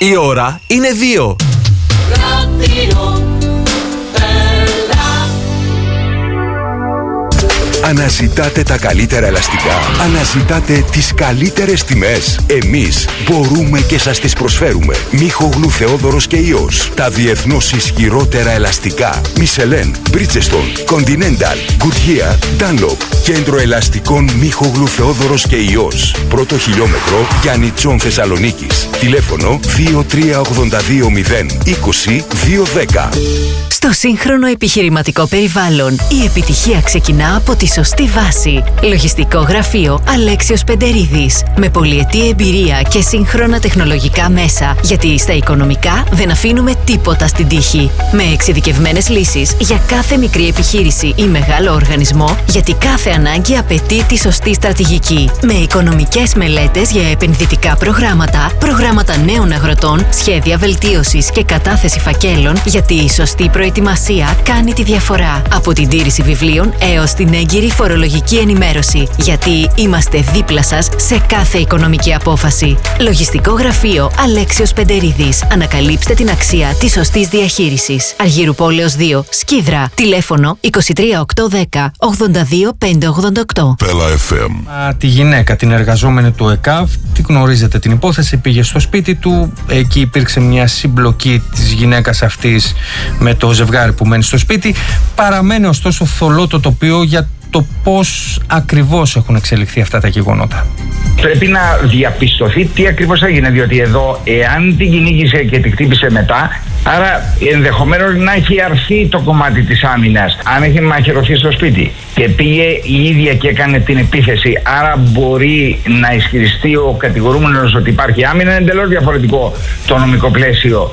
Η ώρα είναι 2. Αναζητάτε τα καλύτερα ελαστικά. Αναζητάτε τις καλύτερες τιμές. Εμείς μπορούμε και σας τις προσφέρουμε. Μίχογλου, Θεόδωρος και Ιός. Τα διεθνώς ισχυρότερα ελαστικά. Michelin, Bridgestone, Continental, Goodyear, Dunlop. Κέντρο ελαστικών Μίχογλου, Θεόδωρος και Ιός. Πρώτο χιλιόμετρο Γιάννη Τσόν Θεσσαλονίκης. Τηλέφωνο 2382 020 210. Στο σύγχρονο επιχειρηματικό περιβάλλον, η επιτυχία ξεκινά από τη σωστή βάση. Λογιστικό γραφείο Αλέξιος Πεντερίδης. Με πολυετή εμπειρία και σύγχρονα τεχνολογικά μέσα. Γιατί στα οικονομικά δεν αφήνουμε τίποτα στην τύχη. Με εξειδικευμένες λύσεις για κάθε μικρή επιχείρηση ή μεγάλο οργανισμό, γιατί κάθε ανάγκη απαιτεί τη σωστή στρατηγική. Με οικονομικές μελέτες για επενδυτικά προγράμματα, προγράμματα νέων αγροτών, σχέδια βελτίωσης και κατάθεση φακέλων, γιατί η σωστή προετοιμασία κάνει τη διαφορά. Από την τήρηση βιβλίων έως την έγκυρη φορολογική ενημέρωση. Γιατί είμαστε δίπλα σας σε κάθε οικονομική απόφαση. Λογιστικό γραφείο Αλέξιος Πεντερίδης. Ανακαλύψτε την αξία της σωστής διαχείρισης. Αργύρου Πόλεως 2, Σκίδρα. Τηλέφωνο 23810 82588. Πέλα FM. Τη γυναίκα, την εργαζόμενη του ΕΚΑΒ, τη γνωρίζετε την υπόθεση, πήγε στο σπίτι του. Εκεί υπήρξε μια συμπλοκή της γυναίκας αυτής με το ζευγάρι που μένει στο σπίτι. Παραμένει ωστόσο θολό το τοπίο για το πώς ακριβώς έχουν εξελιχθεί αυτά τα γεγονότα. Πρέπει να διαπιστωθεί τι ακριβώς έγινε, διότι εδώ εάν την κυνήγησε και την χτύπησε μετά, άρα ενδεχομένως να έχει αρθεί το κομμάτι της άμυνας. Αν έχει μαχαιρωθεί στο σπίτι και πήγε η ίδια και έκανε την επίθεση, άρα μπορεί να ισχυριστεί ο κατηγορούμενος ότι υπάρχει άμυνα, είναι εντελώς διαφορετικό το νομικό πλαίσιο.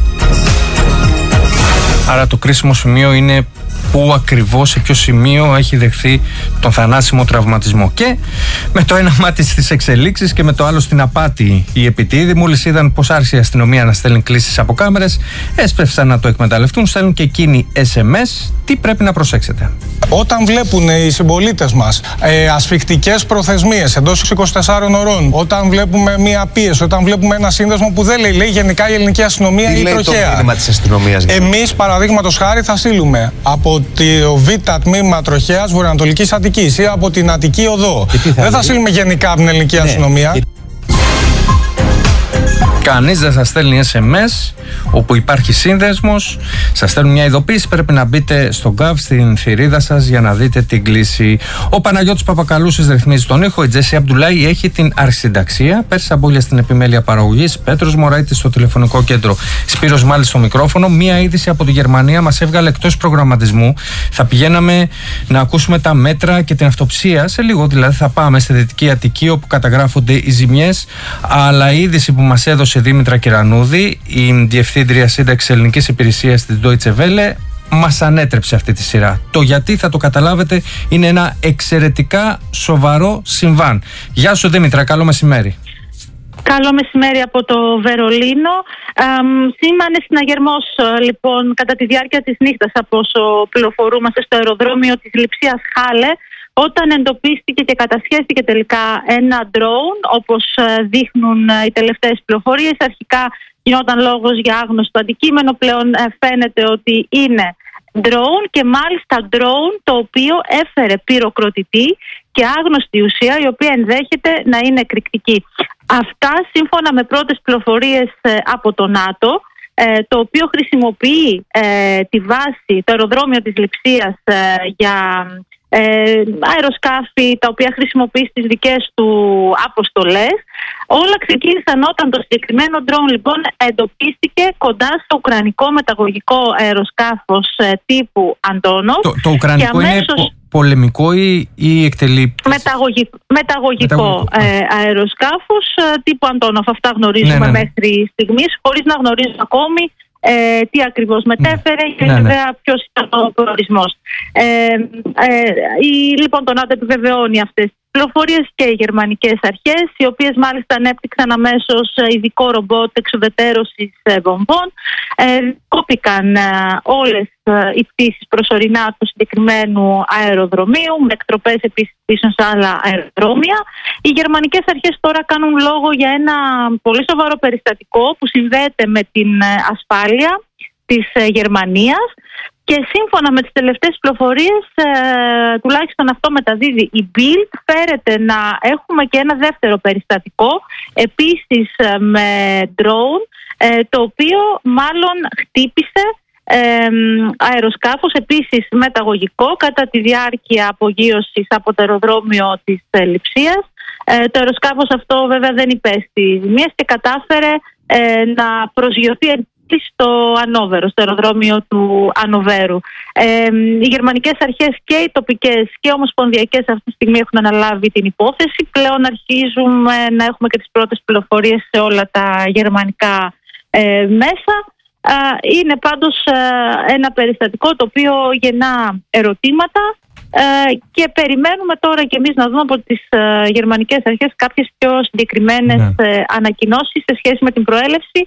Άρα το κρίσιμο σημείο είναι πού ακριβώς, σε ποιο σημείο έχει δεχθεί τον θανάσιμο τραυματισμό. Και με το ένα μάτι στις εξελίξεις και με το άλλο στην απάτη οι επιτίδιοι, μόλις είδαν πως άρχισε η αστυνομία να στέλνει κλήσεις από κάμερες, έσπευσαν να το εκμεταλλευτούν, στέλνουν και εκείνοι SMS. Τι πρέπει να προσέξετε? Όταν βλέπουν οι συμπολίτες μας ασφικτικές προθεσμίες εντός 24 ωρών, όταν βλέπουμε μία πίεση, όταν βλέπουμε ένα σύνδεσμο που δεν λέει γενικά η ελληνική αστυνομία ή η τροχέα. Το μήνυμα της αστυνομίας. Εμείς, παραδείγματος χάρη, θα στείλουμε από το Β τμήμα τροχέας Βορειοανατολικής Αττικής ή από την Αττική Οδό. Δεν θα στείλουμε γενικά από την ελληνική αστυνομία. Κανείς δεν σας στέλνει SMS όπου υπάρχει σύνδεσμος. Σας στέλνουν μια ειδοποίηση. Πρέπει να μπείτε στο Gov, στην θηρίδα σας, για να δείτε την κλήση. Ο Παναγιώτης Παπακαλούσης ρυθμίζει τον ήχο. Η Τζέσι Αμπτουλάη έχει την αρχισυνταξία. Πέρσι Σαμπόλια στην επιμέλεια παραγωγής. Πέτρος Μωραΐτης στο τηλεφωνικό κέντρο. Σπύρος Μάλης στο μικρόφωνο. Μία είδηση από τη Γερμανία μας έβγαλε εκτός προγραμματισμού. Θα πηγαίναμε να ακούσουμε τα μέτρα και την αυτοψία. Σε λίγο δηλαδή θα πάμε στη Δυτική Αττική, όπου καταγράφονται οι ζημιές. Αλλά η είδηση που μας έδωσε Δήμητρα Κυρανούδη, η Διευθύντρια Σύνταξης Ελληνικής Υπηρεσίας της Deutsche Welle, μας ανέτρεψε αυτή τη σειρά. Το γιατί θα το καταλάβετε, είναι ένα εξαιρετικά σοβαρό συμβάν. Γεια σου Δήμητρα, καλό μεσημέρι. Καλό μεσημέρι από το Βερολίνο. Σήμανε συναγερμός λοιπόν κατά τη διάρκεια της νύχτας, από όσο πληροφορούμαστε, στο αεροδρόμιο της Λειψίας Χάλε, όταν εντοπίστηκε και κατασχέστηκε τελικά ένα drone, όπως δείχνουν οι τελευταίες πληροφορίες. Αρχικά γινόταν λόγος για άγνωστο αντικείμενο, πλέον φαίνεται ότι είναι drone, και μάλιστα drone το οποίο έφερε πυροκροτητή και άγνωστη ουσία, η οποία ενδέχεται να είναι εκρηκτική. Αυτά σύμφωνα με πρώτες πληροφορίες από το ΝΑΤΟ, το οποίο χρησιμοποιεί τη βάση, το αεροδρόμιο της Λειψίας για αεροσκάφη τα οποία χρησιμοποιεί στις δικές του αποστολές. Όλα ξεκίνησαν όταν το συγκεκριμένο drone λοιπόν εντοπίστηκε κοντά στο ουκρανικό μεταγωγικό αεροσκάφος τύπου Αντόνοφ. Το ουκρανικό είναι πολεμικό ή εκτελεί? Μεταγωγικό αεροσκάφος τύπου Αντόνοφ. Αυτά γνωρίζουμε μέχρι στιγμής, χωρίς να γνωρίζουμε ακόμη τι ακριβώς μετέφερε και βέβαια ποιος ήταν ο προορισμός. Λοιπόν, το ΝΑΤΟ επιβεβαιώνει αυτές τις πληροφορίες και οι γερμανικές αρχές, οι οποίες μάλιστα ανέπτυξαν αμέσως ειδικό ρομπότ εξουδετερώσης βομβών. Κόπηκαν όλες οι πτήσεις προσωρινά του συγκεκριμένου αεροδρομίου, με εκτροπές επίσης πίσω σε άλλα αεροδρόμια. Οι γερμανικές αρχές τώρα κάνουν λόγο για ένα πολύ σοβαρό περιστατικό που συνδέεται με την ασφάλεια της Γερμανίας. Και σύμφωνα με τις τελευταίες πληροφορίες, τουλάχιστον αυτό μεταδίδει η Bild, φέρεται να έχουμε και ένα δεύτερο περιστατικό, επίσης με drone, το οποίο μάλλον χτύπησε αεροσκάφος, επίσης μεταγωγικό, κατά τη διάρκεια απογείωσης από το αεροδρόμιο της Λειψίας. Το αεροσκάφος αυτό βέβαια δεν υπέστη ζημίες και κατάφερε να προσγειωθεί στο Ανόβερο, στο αεροδρόμιο του Ανοβέρου. Οι γερμανικές αρχές και οι τοπικές και ομοσπονδιακές αυτή τη στιγμή έχουν αναλάβει την υπόθεση. Πλέον αρχίζουμε να έχουμε και τις πρώτες πληροφορίες σε όλα τα γερμανικά μέσα. Είναι πάντως ένα περιστατικό το οποίο γεννά ερωτήματα και περιμένουμε τώρα και εμείς να δούμε από τις γερμανικές αρχές κάποιες πιο συγκεκριμένες ανακοινώσεις σε σχέση με την προέλευση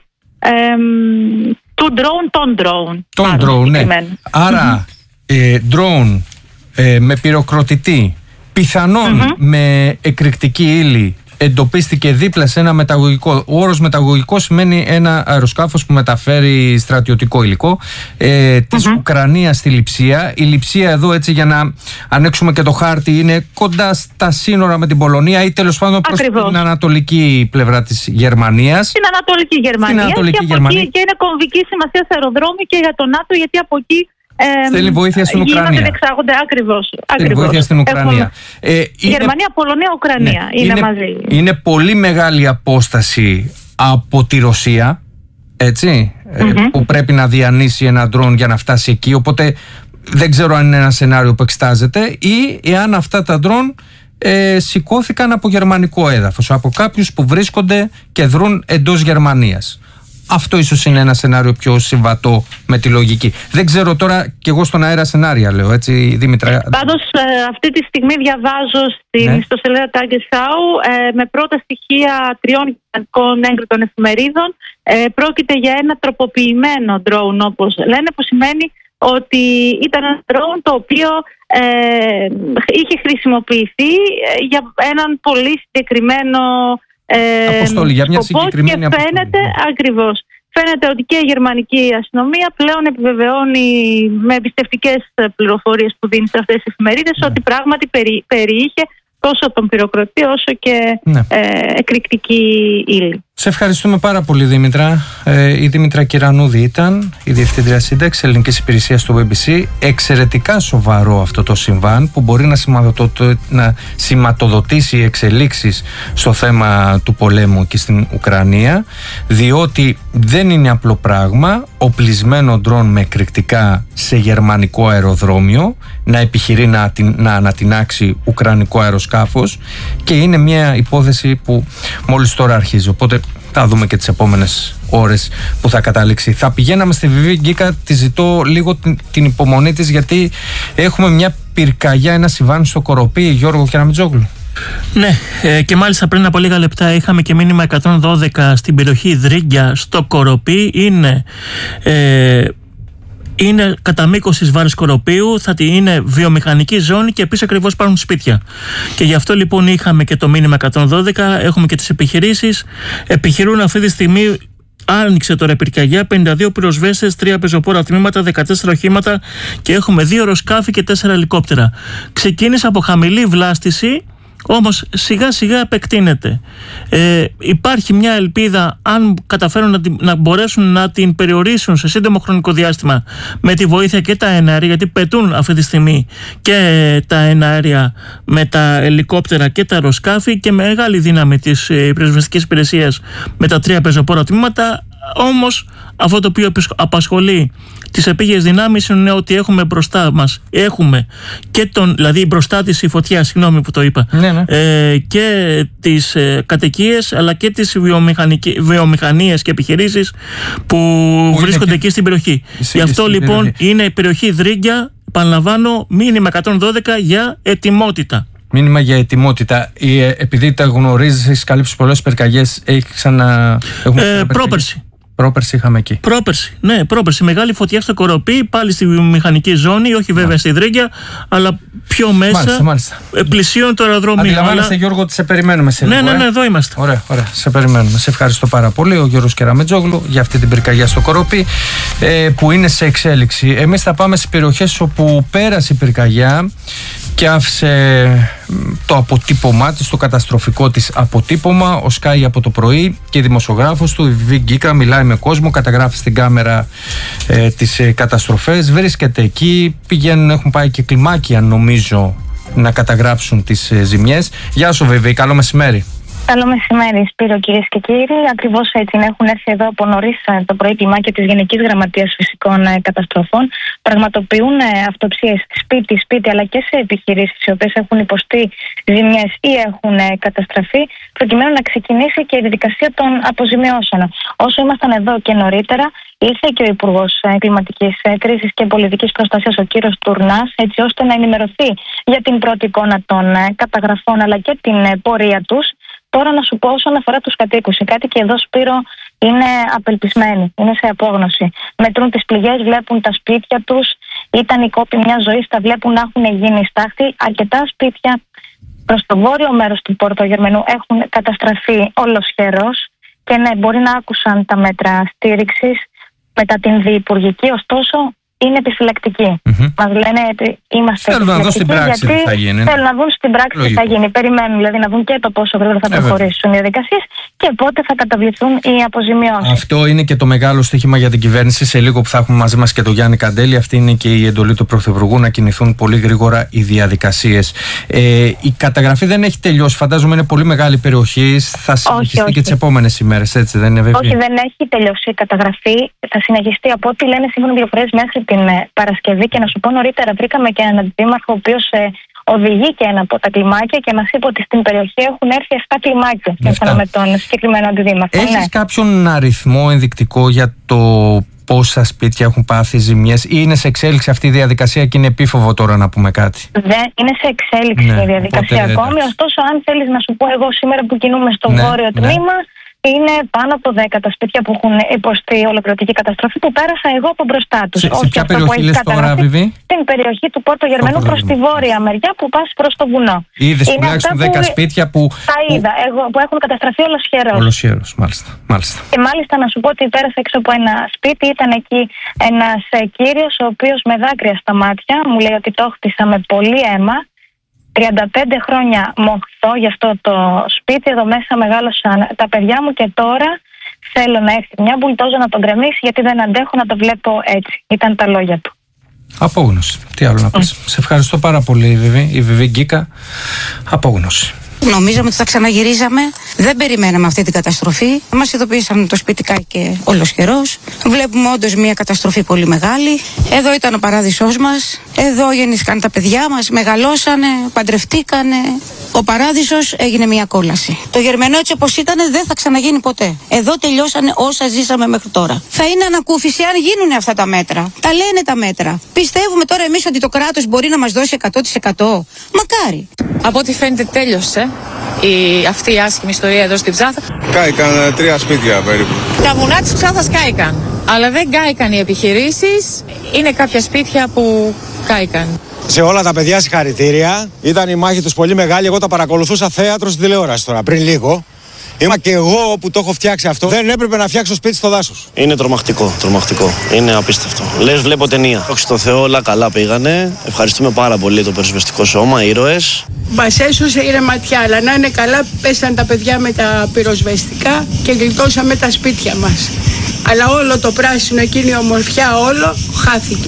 των drone, ναι. Άρα drone με πυροκροτητή, πιθανόν με εκρηκτική ύλη, εντοπίστηκε δίπλα σε ένα μεταγωγικό. Ο όρος μεταγωγικό σημαίνει ένα αεροσκάφος που μεταφέρει στρατιωτικό υλικό της Ουκρανίας στη Λειψία. Η Λειψία εδώ, έτσι για να ανοίξουμε και το χάρτη, είναι κοντά στα σύνορα με την Πολωνία ή τέλος πάντων προς την ανατολική πλευρά της Γερμανίας. Στην Ανατολική Γερμανία. Και είναι κομβική σημασία σε αεροδρόμιο και για το ΝΑΤΟ, γιατί από εκεί θέλει βοήθεια στην Ουκρανία. Ακριβώς. Θέλει βοήθεια στην Ουκρανία. Γερμανία, Πολωνία, Ουκρανία είναι μαζί. Είναι πολύ μεγάλη απόσταση από τη Ρωσία, έτσι, που πρέπει να διανύσει ένα ντρόν για να φτάσει εκεί. Οπότε δεν ξέρω αν είναι ένα σενάριο που εξετάζεται ή εάν αυτά τα ντρόν σηκώθηκαν από γερμανικό έδαφος, από κάποιους που βρίσκονται και δρούν εντός Γερμανίας. Αυτό ίσως είναι ένα σενάριο πιο συμβατό με τη λογική. Δεν ξέρω τώρα, κι εγώ στον αέρα σενάρια λέω, έτσι, Δήμητρα. Πάντως αυτή τη στιγμή διαβάζω στην ιστοσελίδα Tagesschau με πρώτα στοιχεία 3 γερμανικών έγκριτων εφημερίδων. Πρόκειται για ένα τροποποιημένο drone, όπως λένε, που σημαίνει ότι ήταν ένα drone το οποίο είχε χρησιμοποιηθεί για έναν πολύ συγκεκριμένο αποστολή, για μια συγκεκριμένη αποστολή. Φαίνεται ότι και η γερμανική αστυνομία πλέον επιβεβαιώνει με εμπιστευτικές πληροφορίες που δίνει σε αυτές τις εφημερίδες ότι πράγματι περιείχε τόσο τον πυροκροτή όσο και εκρηκτική ύλη. Σε ευχαριστούμε πάρα πολύ, Δήμητρα. Η Δήμητρα Κυρανούδη ήταν η Διευθύντρια Σύνταξης Ελληνικής Υπηρεσίας του BBC. Εξαιρετικά σοβαρό αυτό το συμβάν που μπορεί να σηματοδοτήσει εξελίξεις στο θέμα του πολέμου και στην Ουκρανία, διότι δεν είναι απλό πράγμα οπλισμένο ντρόν με εκρηκτικά σε γερμανικό αεροδρόμιο να επιχειρεί να ανατινάξει ουκρανικό αεροσκάφος, και είναι μια υπόθεση που μόλις τώρα αρχίζει, οπότε θα δούμε και τις επόμενες ώρες που θα καταλήξει. Θα πηγαίναμε στη Βιβί Γκίκα, τη ζητώ λίγο την υπομονή της, γιατί έχουμε μια πυρκαγιά, ένα συμβάν στο Κοροπή, Γιώργο Κεραμιτζόγλου. Ναι, και μάλιστα πριν από λίγα λεπτά είχαμε και μήνυμα 112 στην περιοχή Δρίγκια στο Κοροπή. Είναι κατά μήκος της Βάρης Κοροπίου, είναι βιομηχανική ζώνη και επίσης ακριβώς υπάρχουν σπίτια. Και γι' αυτό λοιπόν είχαμε και το μήνυμα 112, έχουμε και τις επιχειρήσεις. Επιχειρούν αυτή τη στιγμή, άνοιξε τώρα πυρκαγιά, 52 πυροσβέστες, 3 πεζοπόρα τμήματα, 14 οχήματα και έχουμε 2 αεροσκάφη και 4 ελικόπτερα. Ξεκίνησε από χαμηλή βλάστηση, όμως σιγά σιγά επεκτείνεται. Υπάρχει μια ελπίδα, αν καταφέρουν να μπορέσουν να την περιορίσουν σε σύντομο χρονικό διάστημα με τη βοήθεια και τα εναέρια, γιατί πετούν αυτή τη στιγμή και τα εναέρια με τα ελικόπτερα και τα αεροσκάφη και μεγάλη δύναμη της πυροσβεστικής υπηρεσίας με τα 3 πεζοπόρα τμήματα. Όμως αυτό το οποίο απασχολεί τις επίγειες δυνάμεις είναι ότι έχουμε μπροστά μας, και δηλαδή μπροστά της η φωτιά, συγγνώμη που το είπα, και τις κατοικίες αλλά και τις βιομηχανίες και επιχειρήσεις που βρίσκονται εκεί στην περιοχή. Γι' αυτό λοιπόν είναι η περιοχή Δρίγκια, επαναλαμβάνω, μήνυμα 112 για ετοιμότητα. Μήνυμα για ετοιμότητα. Επειδή τα γνωρίζεις, έχεις καλύψει πολλές πυρκαγιές, έχει ξανά. Πρόπερση. Πρόπερση είχαμε εκεί. Πρόπερση. Μεγάλη φωτιά στο Κοροπή, πάλι στη βιομηχανική ζώνη, όχι βέβαια στη Δρύγκια, αλλά πιο μέσα. Μάλιστα. Πλησίων το αεροδρόμιο. Αντιλαμβάνεστε, Γιώργο, ότι σε περιμένουμε σε λίγο. Ναι, εδώ είμαστε. Ωραία, σε περιμένουμε. Σε ευχαριστώ πάρα πολύ, ο Γιώργος Κεραμετζόγλου, για αυτή την πυρκαγιά στο Κοροπή, που είναι σε εξέλιξη. Εμείς θα πάμε στις περιοχές όπου πέρασε η πυρκαγιά και άφησε το αποτύπωμά της, το καταστροφικό της αποτύπωμα. Ο Sky από το πρωί και η δημοσιογράφος του, η Βιβί Γκίκα, μιλάει με κόσμο, καταγράφει στην κάμερα τις καταστροφές. Βρίσκεται εκεί, έχουν πάει και κλιμάκια νομίζω να καταγράψουν τις ζημιές. Γεια σου Βιβί, καλό μεσημέρι. Καλό μεσημέρι, Σπύρο, κυρίες και κύριοι. Ακριβώς έτσι έχουν έρθει εδώ από νωρίς το πρωί κλιμάκια της Γενικής Γραμματείας Φυσικών Καταστροφών. Πραγματοποιούν αυτοψίες σπίτι, αλλά και σε επιχειρήσεις οι οποίες έχουν υποστεί ζημιές ή έχουν καταστραφεί, προκειμένου να ξεκινήσει και η διαδικασία των αποζημιώσεων. Όσο ήμασταν εδώ και νωρίτερα, ήρθε και ο Υπουργός Κλιματικής Κρίσης και Πολιτικής Προστασίας, ο κύριος Τουρνάς, έτσι ώστε να ενημερωθεί για την πρώτη εικόνα των καταγραφών αλλά και την πορεία τους. Τώρα να σου πω όσον αφορά τους κατοίκους. Οι κάτοικοι εδώ, Σπύρο, είναι απελπισμένοι, είναι σε απόγνωση. Μετρούν τις πληγές, βλέπουν τα σπίτια τους, ήταν οι κόποι μιας ζωής, τα βλέπουν να έχουν γίνει στάχτη. Αρκετά σπίτια προς το βόρειο μέρος του Πόρτο Γερμανού έχουν καταστραφεί ολοσχερός και ναι, μπορεί να άκουσαν τα μέτρα στήριξης μετά την διυπουργική, ωστόσο είναι επιφυλακτικοί. Μας λένε ότι είμαστε θέλουν να δουν στην πράξη τι θα γίνει. Θέλουν να δουν στην πράξη τι θα γίνει. Περιμένουν δηλαδή να δουν και το πόσο γρήγορα θα προχωρήσουν οι διαδικασίες και πότε θα καταβληθούν οι αποζημιώσεις. Αυτό είναι και το μεγάλο στοίχημα για την κυβέρνηση. Σε λίγο που θα έχουμε μαζί μας και τον Γιάννη Καντέλη, αυτή είναι και η εντολή του Πρωθυπουργού, να κινηθούν πολύ γρήγορα οι διαδικασίες. Η καταγραφή δεν έχει τελειώσει. Φαντάζομαι είναι πολύ μεγάλη περιοχή. Θα συνεχιστεί και τις επόμενες ημέρες, έτσι δεν είναι βέβαια? Όχι, δεν έχει τελειώσει η καταγραφή. Θα συνεχιστεί από ό,τι λένε σύμφωνα με πληροφορίες μέχρι την Παρασκευή. Και να σου πω, νωρίτερα βρήκαμε και έναν αντιδήμαρχο, ο οποίος οδηγεί και ένα από τα κλιμάκια και μας είπε ότι στην περιοχή έχουν έρθει 7 κλιμάκια σύμφωνα με τον συγκεκριμένο αντιδήμαρχο. Έχεις κάποιον αριθμό ενδεικτικό για το πόσα σπίτια έχουν πάθει ζημιές ή είναι σε εξέλιξη αυτή η διαδικασία και είναι επίφοβο τώρα να πούμε κάτι? Δεν είναι σε εξέλιξη η διαδικασία ακόμη. Ωστόσο, αν θέλεις να σου πω, εγώ σήμερα που κινούμαι στο βόρειο τμήμα, είναι πάνω από 10 τα σπίτια που έχουν υποστεί ολοκληρωτική καταστροφή, που πέρασα εγώ από μπροστά τους. Σε ποια περιοχή λες τώρα, Βιβί? Στην περιοχή του Πόρτο Γερμανού, προς τη βόρεια μεριά που πας προς το βουνό. Είδες τουλάχιστον 10 σπίτια που. Τα είδα, που έχουν καταστραφεί ολοσχερός. Ολοσχερός, μάλιστα. Και μάλιστα να σου πω ότι πέρασα έξω από ένα σπίτι, ήταν εκεί ένας κύριος, ο οποίος με δάκρυα στα μάτια μου λέει ότι το χτίσα με πολύ αίμα. 35 χρόνια μοχθώ για αυτό το σπίτι, εδώ μέσα μεγάλωσαν τα παιδιά μου και τώρα θέλω να έρθει μια μπουλτόζα να τον γκρεμίσει, γιατί δεν αντέχω να το βλέπω έτσι. Ήταν τα λόγια του. Απόγνωση. Τι άλλο να πεις. Σε ευχαριστώ πάρα πολύ, η Βιβί Γκίκα. Απόγνωση. Νομίζαμε ότι θα ξαναγυρίζαμε. Δεν περιμέναμε αυτή την καταστροφή. Μας ειδοποίησαν το σπίτι κάηκε ολοσχερός. Βλέπουμε όντως μια καταστροφή πολύ μεγάλη. Εδώ ήταν ο παράδεισός μας. Εδώ γεννήθηκαν τα παιδιά μας, μεγαλώσανε, παντρευτήκανε. Ο παράδεισος έγινε μια κόλαση. Το Γερμανό έτσι όπως ήταν δεν θα ξαναγίνει ποτέ. Εδώ τελειώσανε όσα ζήσαμε μέχρι τώρα. Θα είναι ανακούφιση αν γίνουν αυτά τα μέτρα. Τα λένε τα μέτρα. Πιστεύουμε τώρα εμείς ότι το κράτος μπορεί να μας δώσει 100%? Μακάρι. Από ό,τι φαίνεται τέλειωσε αυτή η άσχημη ιστορία εδώ στην Ψάθα. Κάηκαν 3 σπίτια περίπου. Τα βουνά της Ψάθας κάηκαν. Αλλά δεν κάηκαν οι επιχειρήσεις. Είναι κάποια σπίτια που κάηκαν. Σε όλα τα παιδιά συγχαρητήρια. Ήταν η μάχη τους πολύ μεγάλη. Εγώ τα παρακολουθούσα θέατρο στην τηλεόραση τώρα πριν λίγο. Είμαι και εγώ που το έχω φτιάξει αυτό. Δεν έπρεπε να φτιάξω σπίτι στο δάσος. Είναι τρομακτικό. Είναι απίστευτο. Λες, βλέπω ταινία. Δόξα τω Θεώ, όλα καλά πήγανε. Ευχαριστούμε πάρα πολύ το Πυροσβεστικό Σώμα, ήρωες. Μας έσωσε η ρεματιά, αλλά να είναι καλά. Πέσαν τα παιδιά με τα πυροσβεστικά και γλιτώσαμε τα σπίτια μας. Αλλά όλο το πράσινο, εκείνη η ομορφιά, όλο χάθηκε.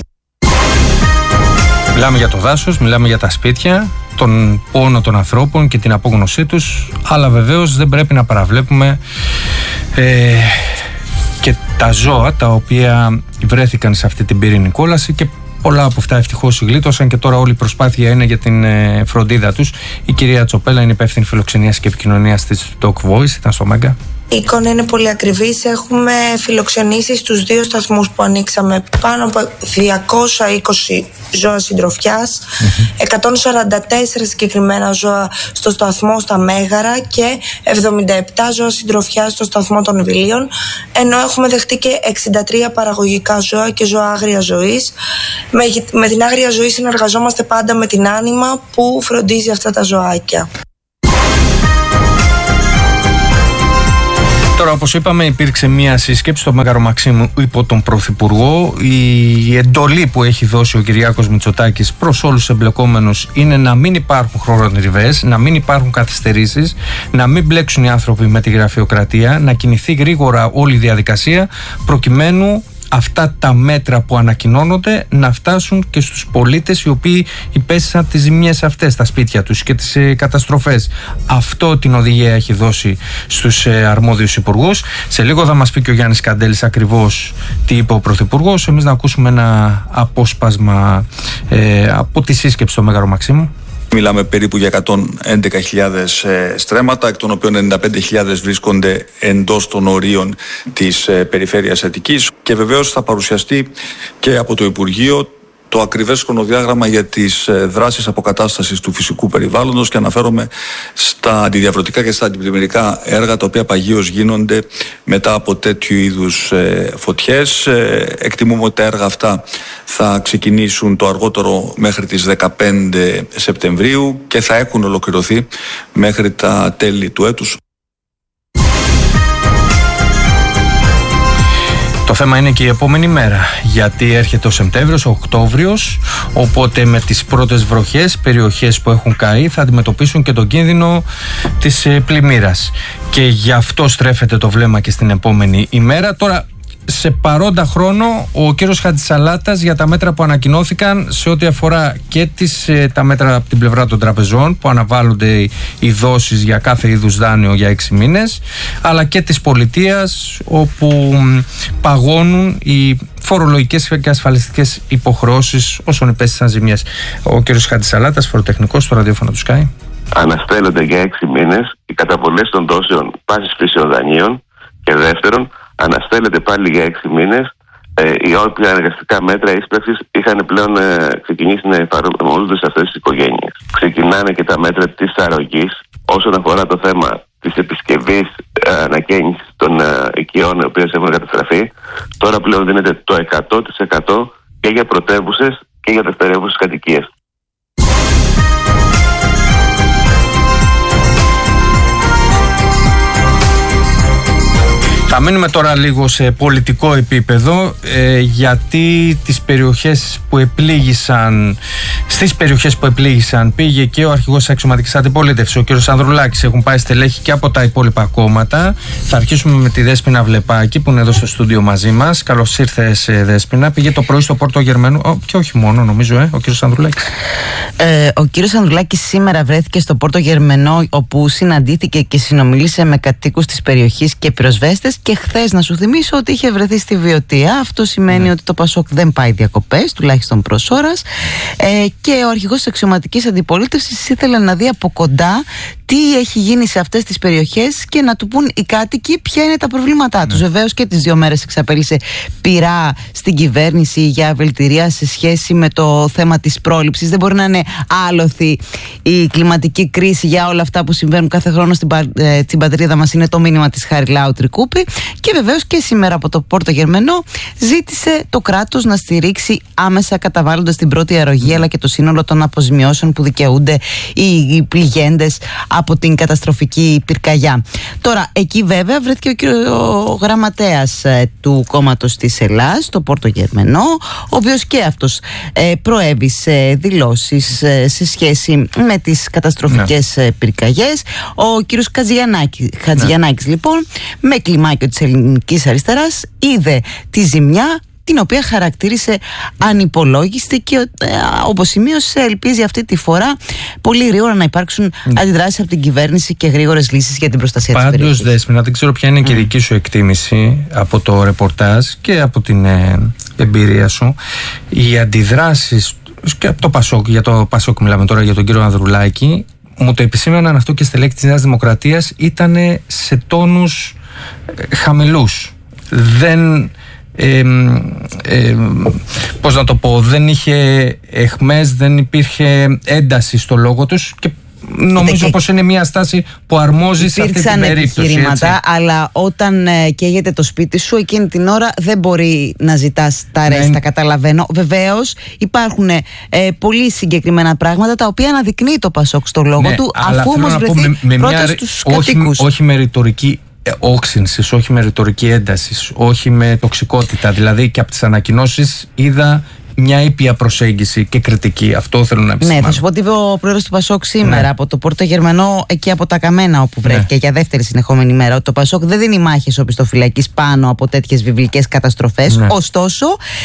Μιλάμε για το δάσος, μιλάμε για τα σπίτια, τον πόνο των ανθρώπων και την απόγνωσή τους, αλλά βεβαίως δεν πρέπει να παραβλέπουμε και τα ζώα τα οποία βρέθηκαν σε αυτή την πυρηνική κόλαση, και πολλά από αυτά ευτυχώς γλίτωσαν και τώρα όλη η προσπάθεια είναι για την φροντίδα τους. Η κυρία Τσοπέλα είναι υπεύθυνη φιλοξενίας και επικοινωνίας της Talk Voice, ήταν στο Μέγκα. Η εικόνα είναι πολύ ακριβής. Έχουμε φιλοξενήσει στους 2 σταθμούς που ανοίξαμε πάνω από 220 ζώα συντροφιάς, 144 συγκεκριμένα ζώα στο σταθμό στα Μέγαρα και 77 ζώα συντροφιάς στο σταθμό των Βιλίων, ενώ έχουμε δεχτεί και 63 παραγωγικά ζώα και ζώα άγριας ζωής. Με την άγρια ζωή συνεργαζόμαστε πάντα με την Άνιμα που φροντίζει αυτά τα ζωάκια. Τώρα, όπως είπαμε, υπήρξε μία σύσκεψη στο Μέγαρο Μαξίμου υπό τον Πρωθυπουργό. Η εντολή που έχει δώσει ο Κυριάκος Μητσοτάκης προς όλους τους εμπλεκόμενους είναι να μην υπάρχουν χρονοτριβές, να μην υπάρχουν καθυστερήσεις, να μην μπλέξουν οι άνθρωποι με τη γραφειοκρατία, να κινηθεί γρήγορα όλη η διαδικασία προκειμένου αυτά τα μέτρα που ανακοινώνονται να φτάσουν και στους πολίτες οι οποίοι υπέστησαν τις ζημιές αυτές στα σπίτια τους και τις καταστροφές. Αυτό την οδηγία έχει δώσει στους αρμόδιους υπουργούς. Σε λίγο θα μας πει και ο Γιάννης Καντέλης ακριβώς τι είπε ο Πρωθυπουργός. Εμείς να ακούσουμε ένα απόσπασμα από τη σύσκεψη στο Μέγαρο Μαξίμου. Μιλάμε περίπου για 111.000 στρέμματα, εκ των οποίων 95.000 βρίσκονται εντός των ορίων της περιφέρειας Αττικής, και βεβαίως θα παρουσιαστεί και από το Υπουργείο το ακριβές χρονοδιάγραμμα για τις δράσεις αποκατάστασης του φυσικού περιβάλλοντος, και αναφέρομαι στα αντιδιαβρωτικά και στα αντιπλημμυρικά έργα τα οποία παγίως γίνονται μετά από τέτοιου είδους φωτιές. Εκτιμούμε ότι τα έργα αυτά θα ξεκινήσουν το αργότερο μέχρι τις 15 Σεπτεμβρίου και θα έχουν ολοκληρωθεί μέχρι τα τέλη του έτους. Το θέμα είναι και η επόμενη μέρα, γιατί έρχεται ο Σεπτέμβριος, ο Οκτώβριος, οπότε με τις πρώτες βροχές, περιοχές που έχουν καεί θα αντιμετωπίσουν και τον κίνδυνο της πλημμύρας. Και γι' αυτό στρέφεται το βλέμμα και στην επόμενη ημέρα. Τώρα, σε παρόντα χρόνο, ο κύριος Χατζησαλάτας για τα μέτρα που ανακοινώθηκαν σε ό,τι αφορά και τα μέτρα από την πλευρά των τραπεζών που αναβάλλονται οι δόσεις για κάθε είδους δάνειο για 6 μήνες, αλλά και της πολιτείας όπου παγώνουν οι φορολογικές και ασφαλιστικές υποχρεώσεις όσων υπέστησαν ζημιές. Ο κύριος Χατζησαλάτας, φοροτεχνικός στο ραδιόφωνο του Sky. Αναστέλλονται για 6 μήνες οι καταβολές των δόσεων πάσης φύσεων δανείων, και δεύτερον, αναστέλλεται πάλι για 6 μήνες οι όποια αναγκαστικά μέτρα ίσπραξης είχαν πλέον ξεκινήσει να εφαρμόζονται σε αυτές τις οικογένειες. Ξεκινάνε και τα μέτρα της αρρωγής όσον αφορά το θέμα της επισκευής ανακαίνησης των οικειών οι οποίες έχουν καταστραφεί. Τώρα πλέον δίνεται το 100% και για πρωτεύουσες και για δευτερεύουσες κατοικίες. Θα μείνουμε τώρα λίγο σε πολιτικό επίπεδο, γιατί στις περιοχές που επλήγησαν πήγε και ο αρχηγός της αξιωματικής αντιπολίτευσης, ο κ. Ανδρουλάκης. Έχουν πάει στελέχη και από τα υπόλοιπα κόμματα. Θα αρχίσουμε με τη Δέσποινα Βλεπάκη που είναι εδώ στο στούντιο μαζί μας. Καλώς ήρθες, Δέσποινα. Πήγε το πρωί στο Πόρτο Γερμενό, και όχι μόνο νομίζω, ο κ. Ανδρουλάκης. Ο κ. Ανδρουλάκης σήμερα βρέθηκε στο Πόρτο Γερμενό, όπου συναντήθηκε και συνομίλησε με κατοίκους της περιοχής και πυροσβέστες. Και χθες, να σου θυμίσω, ότι είχε βρεθεί στη Βιωτία. Αυτό σημαίνει ότι το Πασόκ δεν πάει διακοπές, τουλάχιστον προς ώρας. Και ο αρχηγός της αξιωματικής αντιπολίτευσης ήθελε να δει από κοντά τι έχει γίνει σε αυτές τις περιοχές και να του πούν οι κάτοικοι ποια είναι τα προβλήματά τους. Βεβαίως και τις 2 μέρες εξαπέλυσε πειρά στην κυβέρνηση για βελτιρία σε σχέση με το θέμα της πρόληψης. Δεν μπορεί να είναι άλοθη η κλιματική κρίση για όλα αυτά που συμβαίνουν κάθε χρόνο στην πατρίδα μας. Είναι το μήνυμα της Χαριλάου Τρικούπη. Και βεβαίως και σήμερα από το Πόρτο Γερμενό ζήτησε το κράτος να στηρίξει άμεσα, καταβάλλοντας την πρώτη αρρωγή αλλά και το σύνολο των αποζημιώσεων που δικαιούνται οι πληγέντες από την καταστροφική πυρκαγιά. Τώρα, εκεί βέβαια βρέθηκε ο γραμματέας του κόμματος της Ελλάς, το Πόρτο Γερμενό, ο οποίος και αυτός προέβη σε δηλώσεις σε σχέση με τις καταστροφικές πυρκαγιές. Ο κύριος Χατζιαννάκης λοιπόν, με κλιμάκιο της ελληνικής αριστεράς, είδε τη ζημιά, την οποία χαρακτήρισε ανυπολόγιστη και όπως σημείωσε, ελπίζει αυτή τη φορά πολύ γρήγορα να υπάρξουν αντιδράσεις από την κυβέρνηση και γρήγορες λύσεις για την προστασία της περιοχής. Πάντως, Δέσποινα, δεν ξέρω ποια είναι και η δική σου εκτίμηση από το ρεπορτάζ και από την εμπειρία σου. Οι αντιδράσεις και από το Πασόκ, για το Πασόκ μιλάμε τώρα, για τον κύριο Ανδρουλάκη, μου το επισήμαναν αυτό και στελέχη της Νέας Δημοκρατίας, ήταν σε τόνους χαμηλούς. Δεν... πώς να το πω, δεν είχε εχμές, δεν υπήρχε ένταση στο λόγο τους και νομίζω πως είναι μια στάση που αρμόζει σε αυτή την περίπτωση. Υπήρξαν επιχειρήματα, αλλά όταν καίγεται το σπίτι σου, εκείνη την ώρα δεν μπορεί να ζητάς τα ρέστα, καταλαβαίνω. Βεβαίως υπάρχουν πολύ συγκεκριμένα πράγματα τα οποία αναδεικνύει το Πασόκ στο λόγο του, αφού όμως βρεθεί πρώτα στους κατοίκους. Όχι με ρητορική όξυνσης, όχι με ρητορική έντασης, όχι με τοξικότητα. Δηλαδή και από τις ανακοινώσεις είδα μια ήπια προσέγγιση και κριτική. Αυτό θέλω να επισημάνω. Ναι, θα σου πω ότι είπε ο πρόεδρος του Πασόκ σήμερα από το Πόρτο Γερμανό, εκεί από τα Καμένα, όπου βρέθηκε για δεύτερη συνεχόμενη μέρα, ότι το Πασόκ δεν δίνει μάχες οπισθοφυλακής πάνω από τέτοιες βιβλικές καταστροφές. Ωστόσο,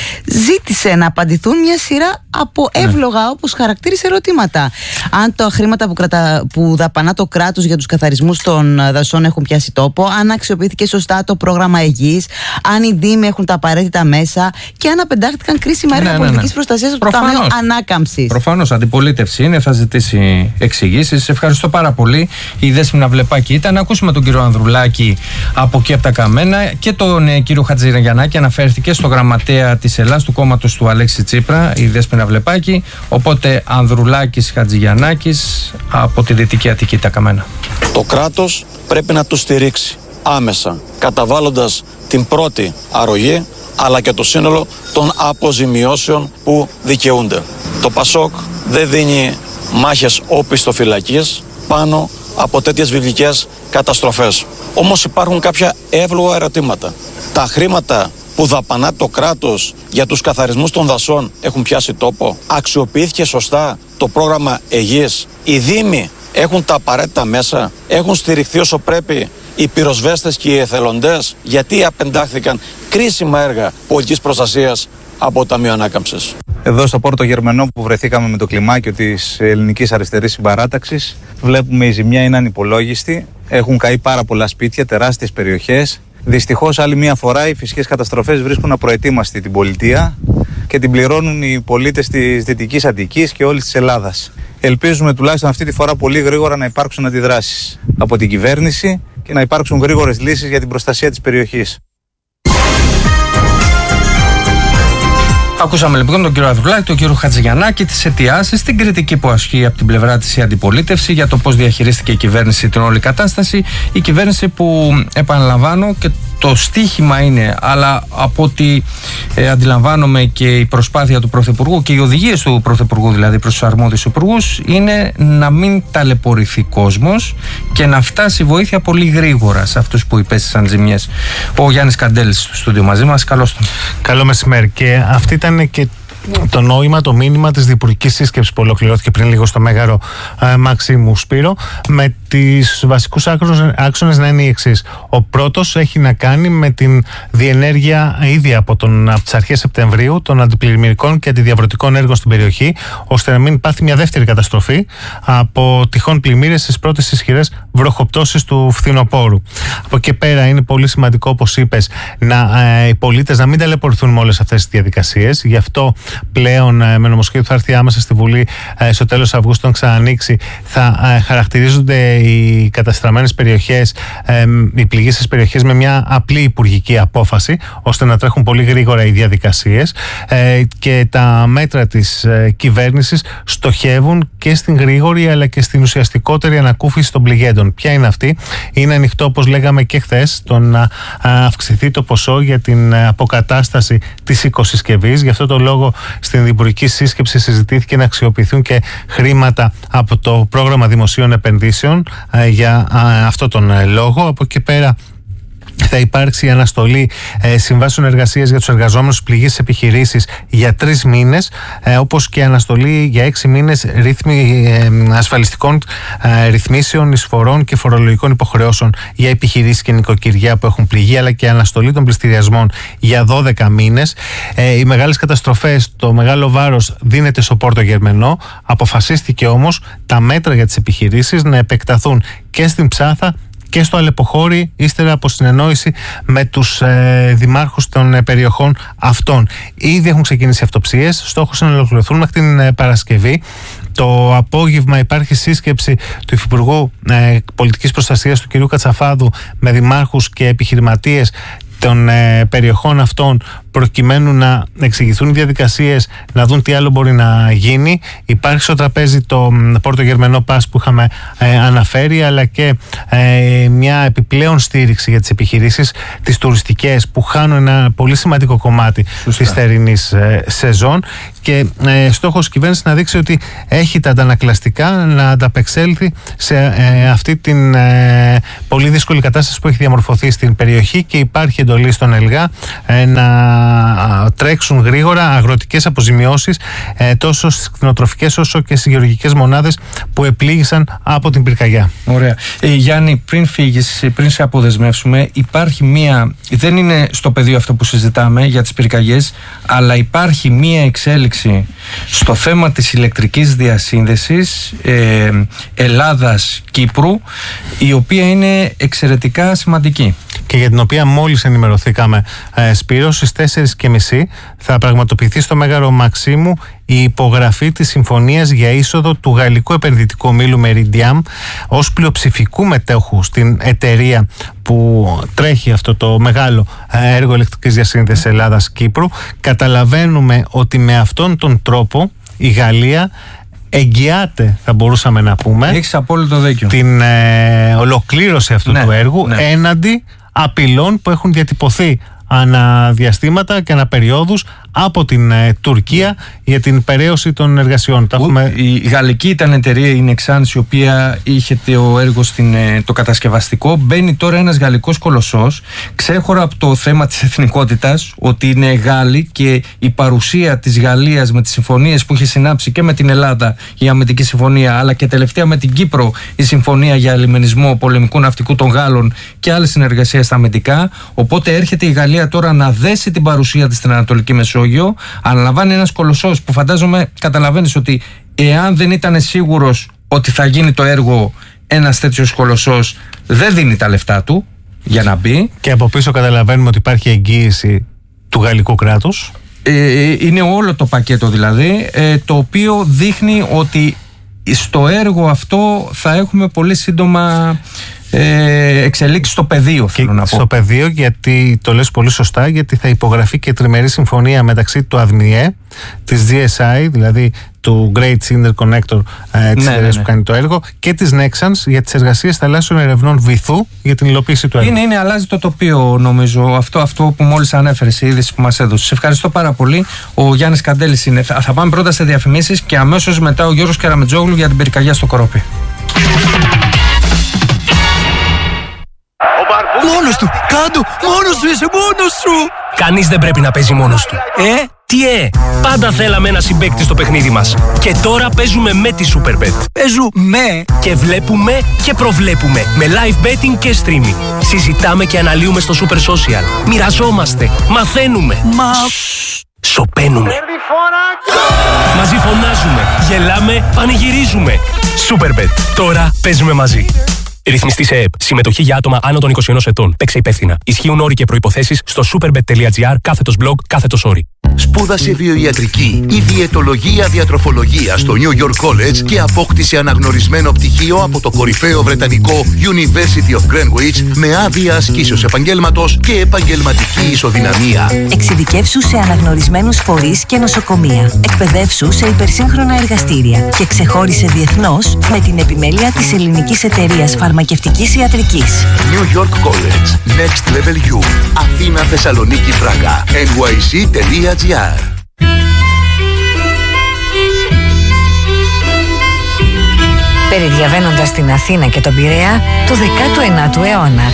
ζήτησε να απαντηθούν μια σειρά από εύλογα, όπως χαρακτήρισε, ερωτήματα. Αν τα χρήματα που δαπανά το κράτος για τους καθαρισμούς των δασών έχουν πιάσει τόπο, αν αξιοποιήθηκε σωστά το πρόγραμμα Αιγής, αν οι δήμοι έχουν τα απαραίτητα μέσα και αν απεντάχθηκαν κρίσιμα έργα πολιτικής προστασίας από το Ταμείο Ανάκαμψης. Προφανώς, αντιπολίτευση είναι, θα ζητήσει εξηγήσεις. Ευχαριστώ πάρα πολύ. Η Δέσποινα Βλεπάκη ήταν. Ακούσουμε τον κύριο Ανδρουλάκη από εκεί από τα Καμένα και τον κύριο Χατζηγιαννάκη. Αναφέρθηκε στο γραμματέα της Ελλάς του κόμματος του Αλέξη Τσίπρα, η Δέσποινα Βλεπάκη. Οπότε Ανδρουλάκης, Χατζηγιαννάκης από τη Δυτική Αττική, τα Καμένα. Το κράτος πρέπει να τους στηρίξει άμεσα, καταβάλλοντας την πρώτη αρρωγή, αλλά και το σύνολο των αποζημιώσεων που δικαιούνται. Το Πασόκ δεν δίνει μάχες οπισθοφυλακής πάνω από τέτοιες βιβλικές καταστροφές. Όμως υπάρχουν κάποια εύλογα ερωτήματα. Τα χρήματα που δαπανά το κράτος για τους καθαρισμούς των δασών έχουν πιάσει τόπο? Αξιοποιήθηκε σωστά το πρόγραμμα Αιγής? Οι δήμοι έχουν τα απαραίτητα μέσα? Έχουν στηριχθεί όσο πρέπει οι πυροσβέστες και οι εθελοντές? Γιατί απεντάχθηκαν κρίσιμα έργα πολιτικής προστασίας από το Ταμείο Ανάκαμψης? Εδώ στο Πόρτο Γερμανό που βρεθήκαμε με το κλιμάκιο της ελληνικής αριστερής συμπαράταξης, βλέπουμε η ζημιά είναι ανυπολόγιστη. Έχουν καεί πάρα πολλά σπίτια, τεράστιες περιοχές. Δυστυχώς άλλη μια φορά οι φυσικές καταστροφές βρίσκουν απροετοίμαστη την πολιτεία και την πληρώνουν οι πολίτες της Δυτικής Αττικής και όλης της Ελλάδας. Ελπίζουμε τουλάχιστον αυτή τη φορά πολύ γρήγορα να υπάρξουν αντιδράσεις από την κυβέρνηση και να υπάρξουν γρήγορες λύσεις για την προστασία της περιοχής. Ακούσαμε λοιπόν τον κύριο Ανδρουλάκη, τον κύριο Χατζηγιαννάκη, τις αιτιάσεις, την κριτική που ασκεί από την πλευρά της η αντιπολίτευση για το πώς διαχειρίστηκε η κυβέρνηση την όλη κατάσταση. Η κυβέρνηση που, επαναλαμβάνω, και το στίχημα είναι, αλλά από ό,τι αντιλαμβάνομαι και η προσπάθεια του Πρωθυπουργού και οι οδηγίες του Πρωθυπουργού, δηλαδή προς τους αρμόδιους υπουργούς, είναι να μην ταλαιπωρηθεί κόσμος και να φτάσει βοήθεια πολύ γρήγορα σε αυτούς που υπέστησαν ζημιές. Ο Γιάννης Καντέλης στο στούντιο μαζί μας. Καλώς τον. Καλό μεσημέρι. Και αυτή ήταν και το νόημα, το μήνυμα της διπουργικής σύσκεψης που ολοκληρώθηκε πριν λίγο στο Μέγαρο Μαξίμου Σπύρο, με τις βασικούς άξονες να είναι οι εξής. Ο πρώτος έχει να κάνει με την διενέργεια ήδη από τις αρχές Σεπτεμβρίου των αντιπλημμυρικών και αντιδιαβρωτικών έργων στην περιοχή, ώστε να μην πάθει μια δεύτερη καταστροφή από τυχόν πλημμύρες στις πρώτες ισχυρές βροχοπτώσεις του φθινοπόρου. Από εκεί πέρα είναι πολύ σημαντικό, όπως είπες, οι πολίτες να μην ταλαιπωρηθούν με όλες αυτές τις διαδικασίες. Γι' αυτό πλέον με νομοσχέδιο που θα έρθει άμεσα στη Βουλή στο τέλος Αυγούστου, όταν ξανανοίξει, θα χαρακτηρίζονται οι καταστραμμένες περιοχές, οι πληγήσεις περιοχές, με μια απλή υπουργική απόφαση, ώστε να τρέχουν πολύ γρήγορα οι διαδικασίες, και τα μέτρα της κυβέρνησης στοχεύουν και στην γρήγορη αλλά και στην ουσιαστικότερη ανακούφιση των πληγέντων. Ποια είναι αυτή? Είναι ανοιχτό, όπως λέγαμε και χθες, το να αυξηθεί το ποσό για την αποκατάσταση της οικοσυσκευής. Γι' αυτό το λόγο στην Υπουργική Σύσκεψη συζητήθηκε να αξιοποιηθούν και χρήματα από το πρόγραμμα δημοσίων επενδύσεων για αυτό τον λόγο. Από εκεί πέρα θα υπάρξει αναστολή συμβάσεων εργασίας για τους εργαζόμενους πληγείς επιχειρήσεις για 3 μήνες, όπως και αναστολή για 6 μήνες ασφαλιστικών ρυθμίσεων, εισφορών και φορολογικών υποχρεώσεων για επιχειρήσεις και νοικοκυριά που έχουν πληγεί, αλλά και αναστολή των πληστηριασμών για 12 μήνες. Οι μεγάλες καταστροφές, το μεγάλο βάρος δίνεται στο Πόρτο Γερμενό. Αποφασίστηκε όμως τα μέτρα για τις επιχειρήσεις να επεκταθούν και στην Ψάθα και στο Αλεποχώρι, ύστερα από συνεννόηση με τους δημάρχους των περιοχών αυτών. Ήδη έχουν ξεκινήσει αυτοψίες. Στόχος είναι να ολοκληρωθούν μέχρι την Παρασκευή Το απόγευμα υπάρχει σύσκεψη του Υφυπουργού Πολιτικής Προστασίας του κ. Κατσαφάδου με δημάρχους και επιχειρηματίες των περιοχών αυτών, προκειμένου να εξηγηθούν οι διαδικασίες, να δουν τι άλλο μπορεί να γίνει. Υπάρχει στο τραπέζι το Πόρτο Γερμενό Πας που είχαμε αναφέρει, αλλά και μια επιπλέον στήριξη για τις επιχειρήσεις, τις τουριστικές, που χάνουν ένα πολύ σημαντικό κομμάτι της θερινής σεζόν, και στόχος της κυβέρνησης να δείξει ότι έχει τα αντανακλαστικά να ανταπεξέλθει σε αυτή την πολύ δύσκολη κατάσταση που έχει διαμορφωθεί στην περιοχή, και υπάρχει εντολή στον ΕΛΓΑ να τρέξουν γρήγορα αγροτικές αποζημιώσεις τόσο στις κτηνοτροφικές όσο και στις γεωργικές μονάδες που επλήγησαν από την πυρκαγιά. Ωραία. Γιάννη, πριν φύγεις, πριν σε αποδεσμεύσουμε, υπάρχει μία, δεν είναι στο πεδίο αυτό που συζητάμε για τις πυρκαγιές, αλλά υπάρχει μία εξέλιξη στο θέμα της ηλεκτρικής διασύνδεσης Ελλάδας-Κύπρου, η οποία είναι εξαιρετικά σημαντική. Και για την οποία μόλις ενημερωθήκαμε, Σπύρο, στις 4:30 θα πραγματοποιηθεί στο Μέγαρο Μαξίμου η υπογραφή της συμφωνίας για είσοδο του γαλλικού επενδυτικού ομίλου Meridiam ως πλειοψηφικού μετέχου στην εταιρεία που τρέχει αυτό το μεγάλο έργο ηλεκτρικής διασύνδεσης Ελλάδας-Κύπρου. Καταλαβαίνουμε ότι με αυτόν τον τρόπο η Γαλλία εγγυάται, θα μπορούσαμε να πούμε, έχεις απόλυτο δίκιο, την ολοκλήρωση αυτού του έργου έναντι απειλών που έχουν διατυπωθεί αναδιαστήματα και αναπεριόδους από την Τουρκία για την περαίωση των εργασιών. Η γαλλική ήταν εταιρεία, η Nexans, η οποία είχε το έργο το κατασκευαστικό. Μπαίνει τώρα ένας γαλλικός κολοσσός, ξέχωρα από το θέμα της εθνικότητας, ότι είναι Γάλλοι, και η παρουσία της Γαλλίας με τις συμφωνίες που είχε συνάψει και με την Ελλάδα, η αμυντική συμφωνία, αλλά και τελευταία με την Κύπρο η συμφωνία για ελιμενισμό πολεμικού ναυτικού των Γάλλων και άλλες συνεργασίες στα αμυντικά. Οπότε έρχεται η Γαλλία τώρα να δέσει την παρουσία της στην Ανατολική Μεσόγειο. Αναλαμβάνει ένας κολοσσός που φαντάζομαι καταλαβαίνεις ότι εάν δεν ήταν σίγουρος ότι θα γίνει το έργο, ένας τέτοιος κολοσσός δεν δίνει τα λεφτά του για να μπει. Και από πίσω καταλαβαίνουμε ότι υπάρχει εγγύηση του γαλλικού κράτους. Είναι όλο το πακέτο δηλαδή, το οποίο δείχνει ότι στο έργο αυτό θα έχουμε πολύ σύντομα εξελίξει στο πεδίο, θέλω να πω. Στο πεδίο, γιατί το λες πολύ σωστά, γιατί θα υπογραφεί και τριμερή συμφωνία μεταξύ του ΑΔΜΙΕ, της GSI, δηλαδή του Great Interconnector της εταιρείας που κάνει το έργο, και της Nexans για τις εργασίες θαλάσσιων ερευνών βυθού για την υλοποίηση του έργου. Αλλάζει το τοπίο, νομίζω, αυτό που μόλις ανέφερες, η είδηση που μας έδωσε. Σε ευχαριστώ πάρα πολύ. Ο Γιάννης Καντέλης είναι. Θα πάμε πρώτα σε διαφημίσεις και αμέσως μετά ο Γιώργος Κεραμετζόγλου για την πυρκαγιά στο Κορόπι. Μόνος του! Κάντο! Μόνος του! Είσαι μόνος σου! Κανείς δεν πρέπει να παίζει μόνος του. Τι πάντα θέλαμε ένα συμπαίκτη στο παιχνίδι μας. Και τώρα παίζουμε με τη Superbet. Παίζουμε! Και βλέπουμε και προβλέπουμε. Με live betting και streaming. Συζητάμε και αναλύουμε στο Super Social. Μοιραζόμαστε. Μαθαίνουμε. Σοπαίνουμε. Μαζί φωνάζουμε. Γελάμε. Πανηγυρίζουμε. Superbet. Τώρα παίζουμε μαζί. Ρυθμιστή σε ΕΕΠ. Συμμετοχή για άτομα άνω των 21 ετών. Παίξε υπεύθυνα. Ισχύουν όροι και προϋποθέσεις στο superbet.gr/blog/όροι. Σπούδασε βιοιατρική ή διαιτολογία διατροφολογία στο New York College και απόκτησε αναγνωρισμένο πτυχίο από το κορυφαίο βρετανικό University of Greenwich με άδεια ασκήσεως επαγγέλματος και επαγγελματική ισοδυναμία. Εξειδικεύσου σε αναγνωρισμένους φορείς και νοσοκομεία. Εκπαιδεύσου σε υπερσύγχρονα εργαστήρια και ξεχώρισε διεθνώς με την επιμέλεια της ελληνικής εταιρείας φαρμακευτικής ιατρικής. New York College. Next Level U. Αθήνα, Θεσσαλονίκη, Πράγα. nyc.gr. Περιδιαβαίνοντας την Αθήνα και τον Πειραιά του 19ου αιώνα.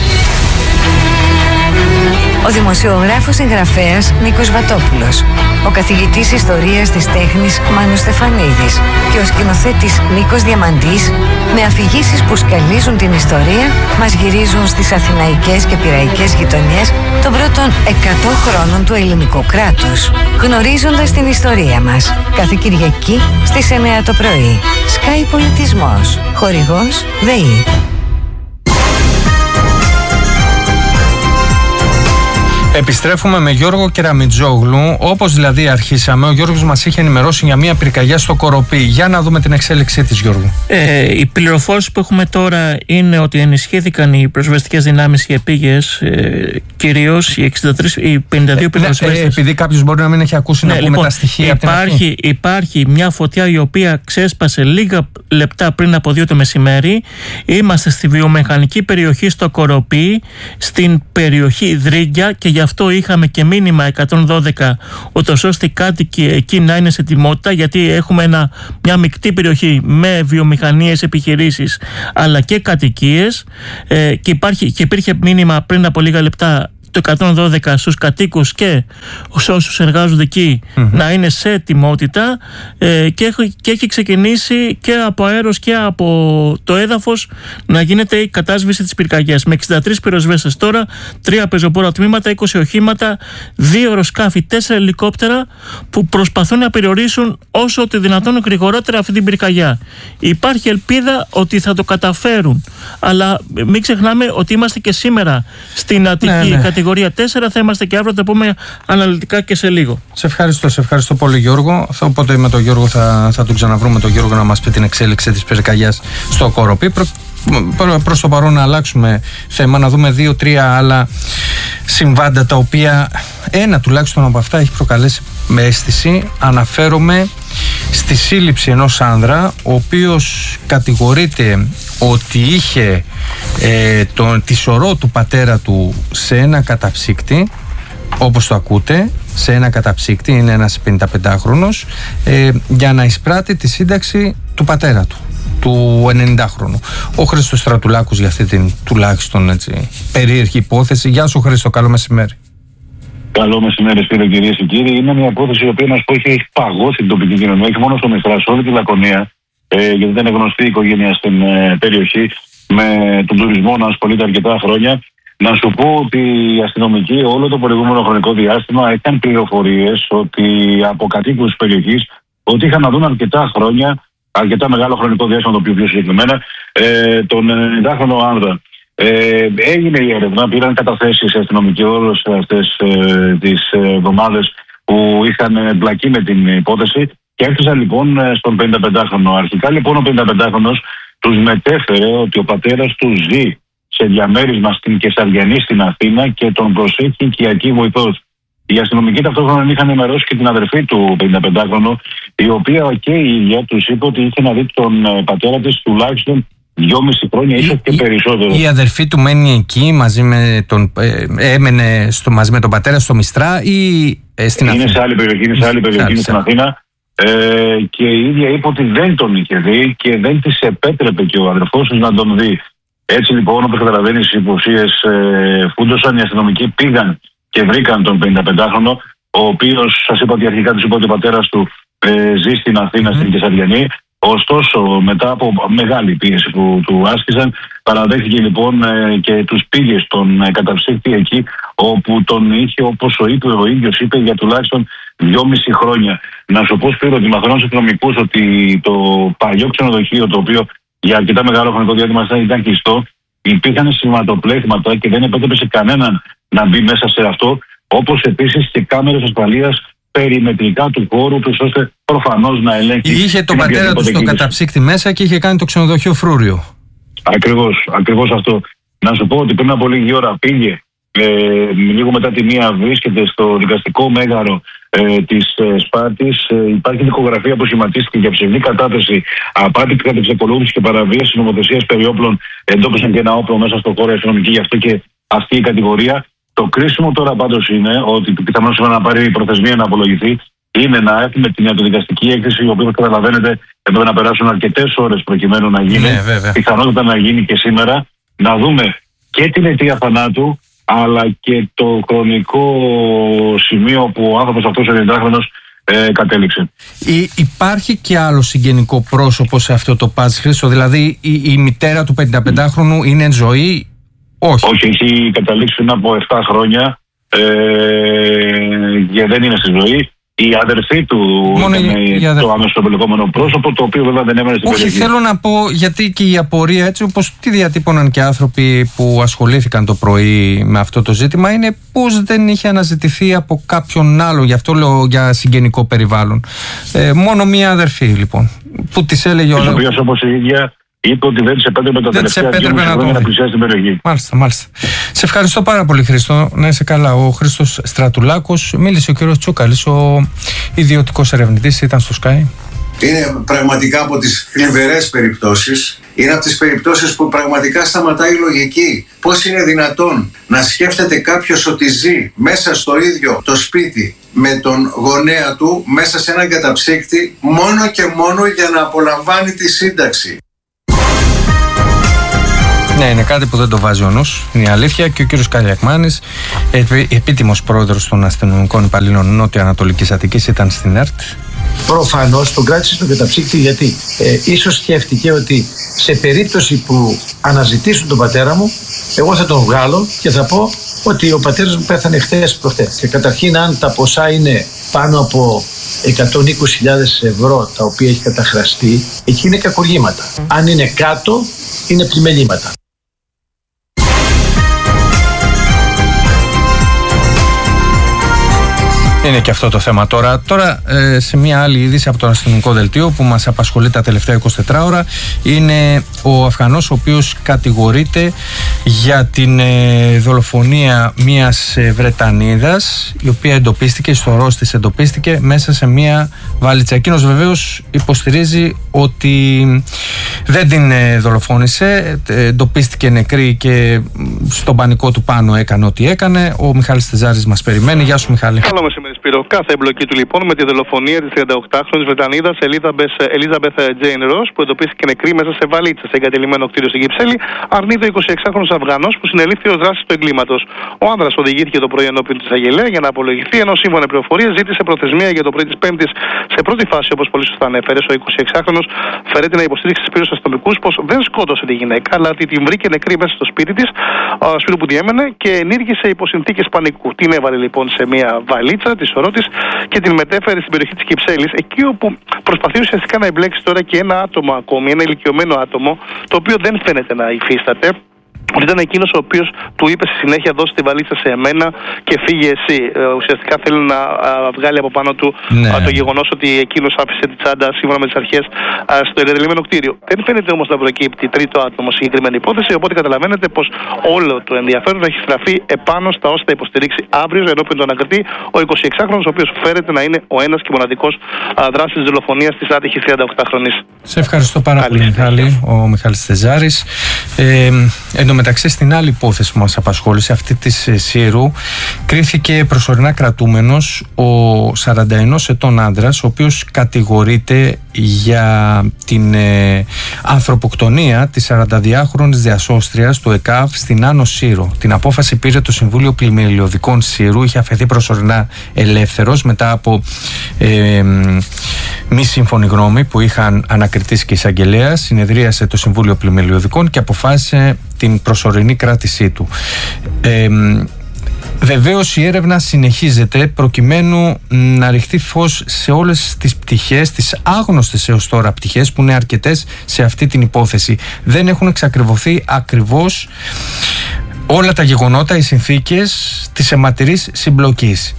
Ο δημοσιογράφος συγγραφέας Νίκος Βατόπουλος, ο καθηγητής ιστορίας της τέχνης Μάνος Στεφανίδης και ο σκηνοθέτης Νίκος Διαμαντής, με αφηγήσεις που σκαλίζουν την ιστορία, μας γυρίζουν στις αθηναϊκές και πειραϊκές γειτονιές των πρώτων 100 χρόνων του ελληνικού κράτους. Γνωρίζοντας την ιστορία μας, κάθε Κυριακή στις 9 το πρωί. Sky Πολιτισμός. Χορηγός ΔΕΗ. Επιστρέφουμε με Γιώργο Κεραμιτζόγλου. Όπως δηλαδή αρχίσαμε, ο Γιώργος μας είχε ενημερώσει για μια πυρκαγιά στο Κοροπή. Για να δούμε την εξέλιξή της, Γιώργο. Οι πληροφόρησεις που έχουμε τώρα είναι ότι ενισχύθηκαν οι πυροσβεστικές δυνάμεις, οι επίγειες, κυρίως οι 52 πυροσβέστες. Επειδή κάποιος μπορεί να μην έχει ακούσει, να πούμε τα στοιχεία. Υπάρχει μια φωτιά η οποία ξέσπασε λίγα λεπτά πριν από 2 το μεσημέρι. Είμαστε στη βιομηχανική περιοχή στο Κοροπή, στην περιοχή Δρίγκια, και γι' αυτό είχαμε και μήνυμα 112, ούτως ώστε οι κάτοικοι εκεί να είναι σε ετοιμότητα, γιατί έχουμε μια μεικτή περιοχή με βιομηχανίες, επιχειρήσεις αλλά και κατοικίες, και υπήρχε μήνυμα πριν από λίγα λεπτά το 112 στους κατοίκους και σε όσους εργάζονται εκεί να είναι σε ετοιμότητα, και έχει ξεκινήσει και από αέρος και από το έδαφος να γίνεται η κατάσβεση της πυρκαγιάς με 63 πυροσβέστες τώρα, 3 πεζοπόρα τμήματα, 20 οχήματα, 2 αεροσκάφη, 4 ελικόπτερα που προσπαθούν να περιορίσουν όσο το δυνατόν γρηγορότερα αυτή την πυρκαγιά. Υπάρχει ελπίδα ότι θα το καταφέρουν, αλλά μην ξεχνάμε ότι είμαστε και σήμερα στην Αττική κατηγορία 4, θα είμαστε και αύριο, θα τα πούμε αναλυτικά και σε λίγο. Σε ευχαριστώ πολύ, Γιώργο. Οπότε με τον Γιώργο θα τον ξαναβρούμε, τον Γιώργο, να μας πει την εξέλιξη της πυρκαγιάς στο Κοροπή. Προς το παρόν να αλλάξουμε θέμα, να δούμε 2-3 άλλα συμβάντα, τα οποία ένα τουλάχιστον από αυτά έχει προκαλέσει με αίσθηση. Αναφέρομαι στη σύλληψη ενός άνδρα, ο οποίος κατηγορείται ότι είχε τη σωρό του πατέρα του σε ένα καταψύκτη, όπως το ακούτε, σε ένα καταψύκτη, είναι ένας 55χρονος, για να εισπράττει τη σύνταξη του πατέρα του 90χρονου. Ο Χρήστος Στρατουλάκος για αυτή την τουλάχιστον περίεργη υπόθεση. Γεια σου, Χρήστο, καλό μεσημέρι. Καλό μεσημέρι, Σπύρο, κυρίες και κύριοι. Είναι μια υπόθεση η οποία, να σου πω, έχει παγώσει την τοπική κοινωνία, όχι μόνο στο Μυστρά, σε όλη τη Λακωνία, γιατί δεν είναι γνωστή η οικογένεια στην περιοχή, με τον τουρισμό να ασχολείται αρκετά χρόνια. Να σου πω ότι οι αστυνομικοί όλο το προηγούμενο χρονικό διάστημα είχαν πληροφορίες ότι από κατοίκους της περιοχής ότι είχαν να δουν αρκετά μεγάλο χρονικό διάστημα, το οποίο πιο συγκεκριμένα, τον 90χρονο άνδρα. Έγινε η έρευνα, πήραν καταθέσεις οι αστυνομικοί όλες αυτές τις εβδομάδες που είχαν εμπλακεί με την υπόθεση και έφτασαν λοιπόν στον 55χρονο. Αρχικά λοιπόν ο 55χρονος τους μετέφερε ότι ο πατέρας του ζει σε διαμέρισμα στην Κεσαριανή στην Αθήνα και τον προσέχει οικιακή βοηθός. Οι αστυνομικοί ταυτόχρονα είχαν ενημερώσει και την αδερφή του 55χρονου, η οποία και η ίδια τους είπε ότι είχε να δει τον πατέρα της τουλάχιστον 2,5 χρόνια, ίσως και περισσότερο. Η αδερφή του μένει εκεί μαζί με έμενε μαζί με τον πατέρα στο Μυστρά ή στην Αθήνα? Είναι σε άλλη περιοχή, είναι στην Αθήνα. Και η ίδια είπε ότι δεν τον είχε δει και δεν της επέτρεπε και ο αδερφός της να τον δει. Έτσι λοιπόν, όπως καταλαβαίνεις, οι υποψίες φούντωσαν, οι αστυνομικοί πήγαν και βρήκαν τον 55χρονο, ο οποίος, σας είπα ότι αρχικά τους είπε ότι ο πατέρας του ζει στην Αθήνα, στην Κεσαριανή. Ωστόσο, μετά από μεγάλη πίεση που του άσκησαν, παραδέχθηκε λοιπόν και τους πήγε στον καταψύκτη εκεί, όπου τον είχε, όπως ο ίδιος είπε, για τουλάχιστον 2,5 χρόνια. Να σου πω, Σπύρο, ότι μαθαίνω στους αστυνομικούς ότι το παλιό ξενοδοχείο, το οποίο για αρκετά μεγάλο χρονικό διάστημα ήταν κλειστό, υπήρχαν σηματοπλέγματα και δεν επέτρεπε σε κανέναν να μπει μέσα σε αυτό, όπως επίσης και κάμερες ασφαλείας περιμετρικά του χώρου του, ώστε προφανώς να ελέγχει. Είχε τον πατέρα του στον καταψύκτη μέσα και είχε κάνει το ξενοδοχείο φρούριο. Ακριβώς αυτό. Να σου πω ότι πριν από λίγη ώρα πήγε, λίγο μετά τη μία, βρίσκεται στο δικαστικό μέγαρο της Σπάρτης. Υπάρχει δικογραφία που σχηματίστηκε για ψευδή κατάθεση, απάτη κατά της εξακολούθησης και παραβίαση νομοθεσίας περί όπλων. Εντόπισαν και ένα όπλο μέσα στο χώρο αστυνομική, γι' αυτό και αυτή η κατηγορία. Το κρίσιμο τώρα πάντως είναι ότι πιθανώς σήμερα να πάρει η προθεσμία να απολογηθεί, είναι να έχουμε την ιατροδικαστική έκθεση, η οποία καταλαβαίνετε έπρεπε να περάσουν αρκετές ώρες προκειμένου να γίνει. Πιθανότατα να γίνει και σήμερα. Να δούμε και την αιτία θανάτου, αλλά και το χρονικό σημείο που ο άνθρωπος αυτός ο 90χρονος κατέληξε. Υπάρχει και άλλο συγγενικό πρόσωπο σε αυτό το παζ, Χρήστο? Δηλαδή η μητέρα του 55χρονου είναι εν ζωή? Όχι, έχει καταλήξει πριν από 7 χρόνια και δεν είναι στη ζωή. Η αδερφή του ήταν το άμεσο εμπλεκόμενο πρόσωπο, το οποίο βέβαια δεν έμενε στην περιοχή. Όχι, θέλω να πω, γιατί και η απορία, έτσι όπως τη διατύπωναν και άνθρωποι που ασχολήθηκαν το πρωί με αυτό το ζήτημα, είναι πως δεν είχε αναζητηθεί από κάποιον άλλο, γι' αυτό λέω για συγγενικό περιβάλλον. Μόνο μία αδερφή λοιπόν, που της έλεγε ο οποίος όπως η ίδια είπε ότι δεν της επέτρεπε τα τελευταία 2,5 χρόνια να πλησιάσει την περιοχή. Μάλιστα. Σε ευχαριστώ πάρα πολύ, Χρήστο. Να είσαι καλά. Ο Χρήστος Στρατουλάκος. Μίλησε ο κύριος Τσούκαλης, ο ιδιωτικός ερευνητής, ήταν στο Sky. Είναι πραγματικά από τις θλιβερές περιπτώσεις. Είναι από τις περιπτώσεις που πραγματικά σταματάει η λογική. Πώς είναι δυνατόν να σκέφτεται κάποιος ότι ζει μέσα στο ίδιο το σπίτι με τον γονέα του, μέσα σε έναν καταψύκτη, μόνο και μόνο για να απολαμβάνει τη σύνταξη. Ναι, είναι κάτι που δεν το βάζει ο νους, είναι η αλήθεια. Και ο κύριος Καλιακμάνης, επίτιμος πρόεδρος των αστυνομικών υπαλλήλων Νότιο-Ανατολικής Αττικής, ήταν στην ΕΡΤ. Προφανώς τον κράτησε στον καταψύκτη γιατί ίσως σκέφτηκε ότι σε περίπτωση που αναζητήσουν τον πατέρα μου, εγώ θα τον βγάλω και θα πω ότι ο πατέρας μου πέθανε χθες προχθές. Και καταρχήν, αν τα ποσά είναι πάνω από 120.000 ευρώ τα οποία έχει καταχραστεί, εκεί είναι κακουργήματα. Αν είναι κάτω, είναι πλημελήματα. Είναι και αυτό το θέμα τώρα. Σε μια άλλη είδηση από το αστυνομικό δελτίο που μας απασχολεί τα τελευταία 24 ώρα, είναι ο Αφγανός ο οποίος κατηγορείται για την δολοφονία μιας Βρετανίδας, η οποία εντοπίστηκε, στο ροζ της εντοπίστηκε μέσα σε μια βαλίτσα. Εκείνος βεβαίως υποστηρίζει ότι δεν την δολοφόνησε, εντοπίστηκε νεκρή και στον πανικό του πάνω έκανε ό,τι έκανε. Ο Μιχάλης Τεζάρης μας περιμένει. Γεια σου, Μιχάλη. Καλό μεσημέρι, Σπύρο. Κάθε εμπλοκή του λοιπόν με τη δολοφονία της 38χρονης Βρετανίδας Elizabeth Jane Ross, που εντοπίστηκε νεκρή μέσα σε βαλίτσα σε εγκατελειμμένο κτίριο στην Κυψέλη, αρνείται ο 26χρονος Αφγανός που συνελήφθη ως δράση του εγκλήματος. Ο άνδρας οδηγήθηκε το πρωί ενώπιον της εισαγγελέα για να απολογηθεί, ενώ σύμφωνα με πληροφορίες ζήτησε προθεσμία για το πρωί της Πέμπτης. Σε πρώτη φάση, όπως πολύ σωστά ανέφερες, ο 26χρονος φέρεται να υποστήριξει στους πύρους αστυνομικούς πως δεν σκότωσε τη γυναίκα, αλλά ότι την βρήκε νεκρή μέσα στο σπίτι της, σπίτι που διέμενε, και ενήργησε υπό συνθήκες πανικού. Την έβαλε λοιπόν σε μια βαλίτσα, τη σωρό της, και την μετέφερε στην περιοχή της Κυψέλης, εκεί όπου προσπαθεί ουσιαστικά να εμπλέξει τώρα και ένα άτομο ακόμη, ένα ηλικιωμένο άτομο, το οποίο δεν φαίνεται να υφίσταται. Ότι ήταν εκείνος ο οποίος του είπε στη συνέχεια δώσε τη βαλίτσα σε εμένα και φύγε εσύ. Ουσιαστικά θέλει να βγάλει από πάνω του το γεγονός ότι εκείνος άφησε τη τσάντα σύμφωνα με τις αρχές στο εγκατελειμμένο κτίριο. Δεν φαίνεται όμως να προκύπτει τρίτο άτομο συγκεκριμένη υπόθεση, οπότε καταλαβαίνετε πως όλο το ενδιαφέρον έχει στραφεί επάνω στα όσα θα υποστηρίξει αύριο ενώπιον του ανακριτή ο 26χρονος, ο οποίος φέρεται να είναι ο ένας και μοναδικός δράσης της δολοφονίας της άτυχης 38χρονης. Σε ευχαριστώ πάρα πολύ, Μιχάλη, ο Μιχάλης Τεζάρης. Μεταξύ, στην άλλη υπόθεση που μας απασχόλησε, αυτή της Σύρου, κρίθηκε προσωρινά κρατούμενος ο 41 ετών άντρας, ο οποίος κατηγορείται για την ανθρωποκτονία της 42χρονης διασώστριας του ΕΚΑΒ στην Άνω Σύρο. Την απόφαση πήρε το Συμβούλιο Πλημελιωδικών Σύρου, είχε αφαιθεί προσωρινά ελεύθερος μετά από μη σύμφωνη γνώμη που είχαν ανακριτήσει και εισαγγελέα. Συνεδρίασε το Συμβούλιο Πλημελιωδικών και αποφάσισε την προσωρινή κράτησή του. Βεβαίως η έρευνα συνεχίζεται προκειμένου να ρηχτεί φως σε όλες τις πτυχές, τις άγνωστες έως τώρα πτυχές που είναι αρκετές σε αυτή την υπόθεση. Δεν έχουν εξακριβωθεί ακριβώς όλα τα γεγονότα, οι συνθήκες της αιματηρής συμπλοκής.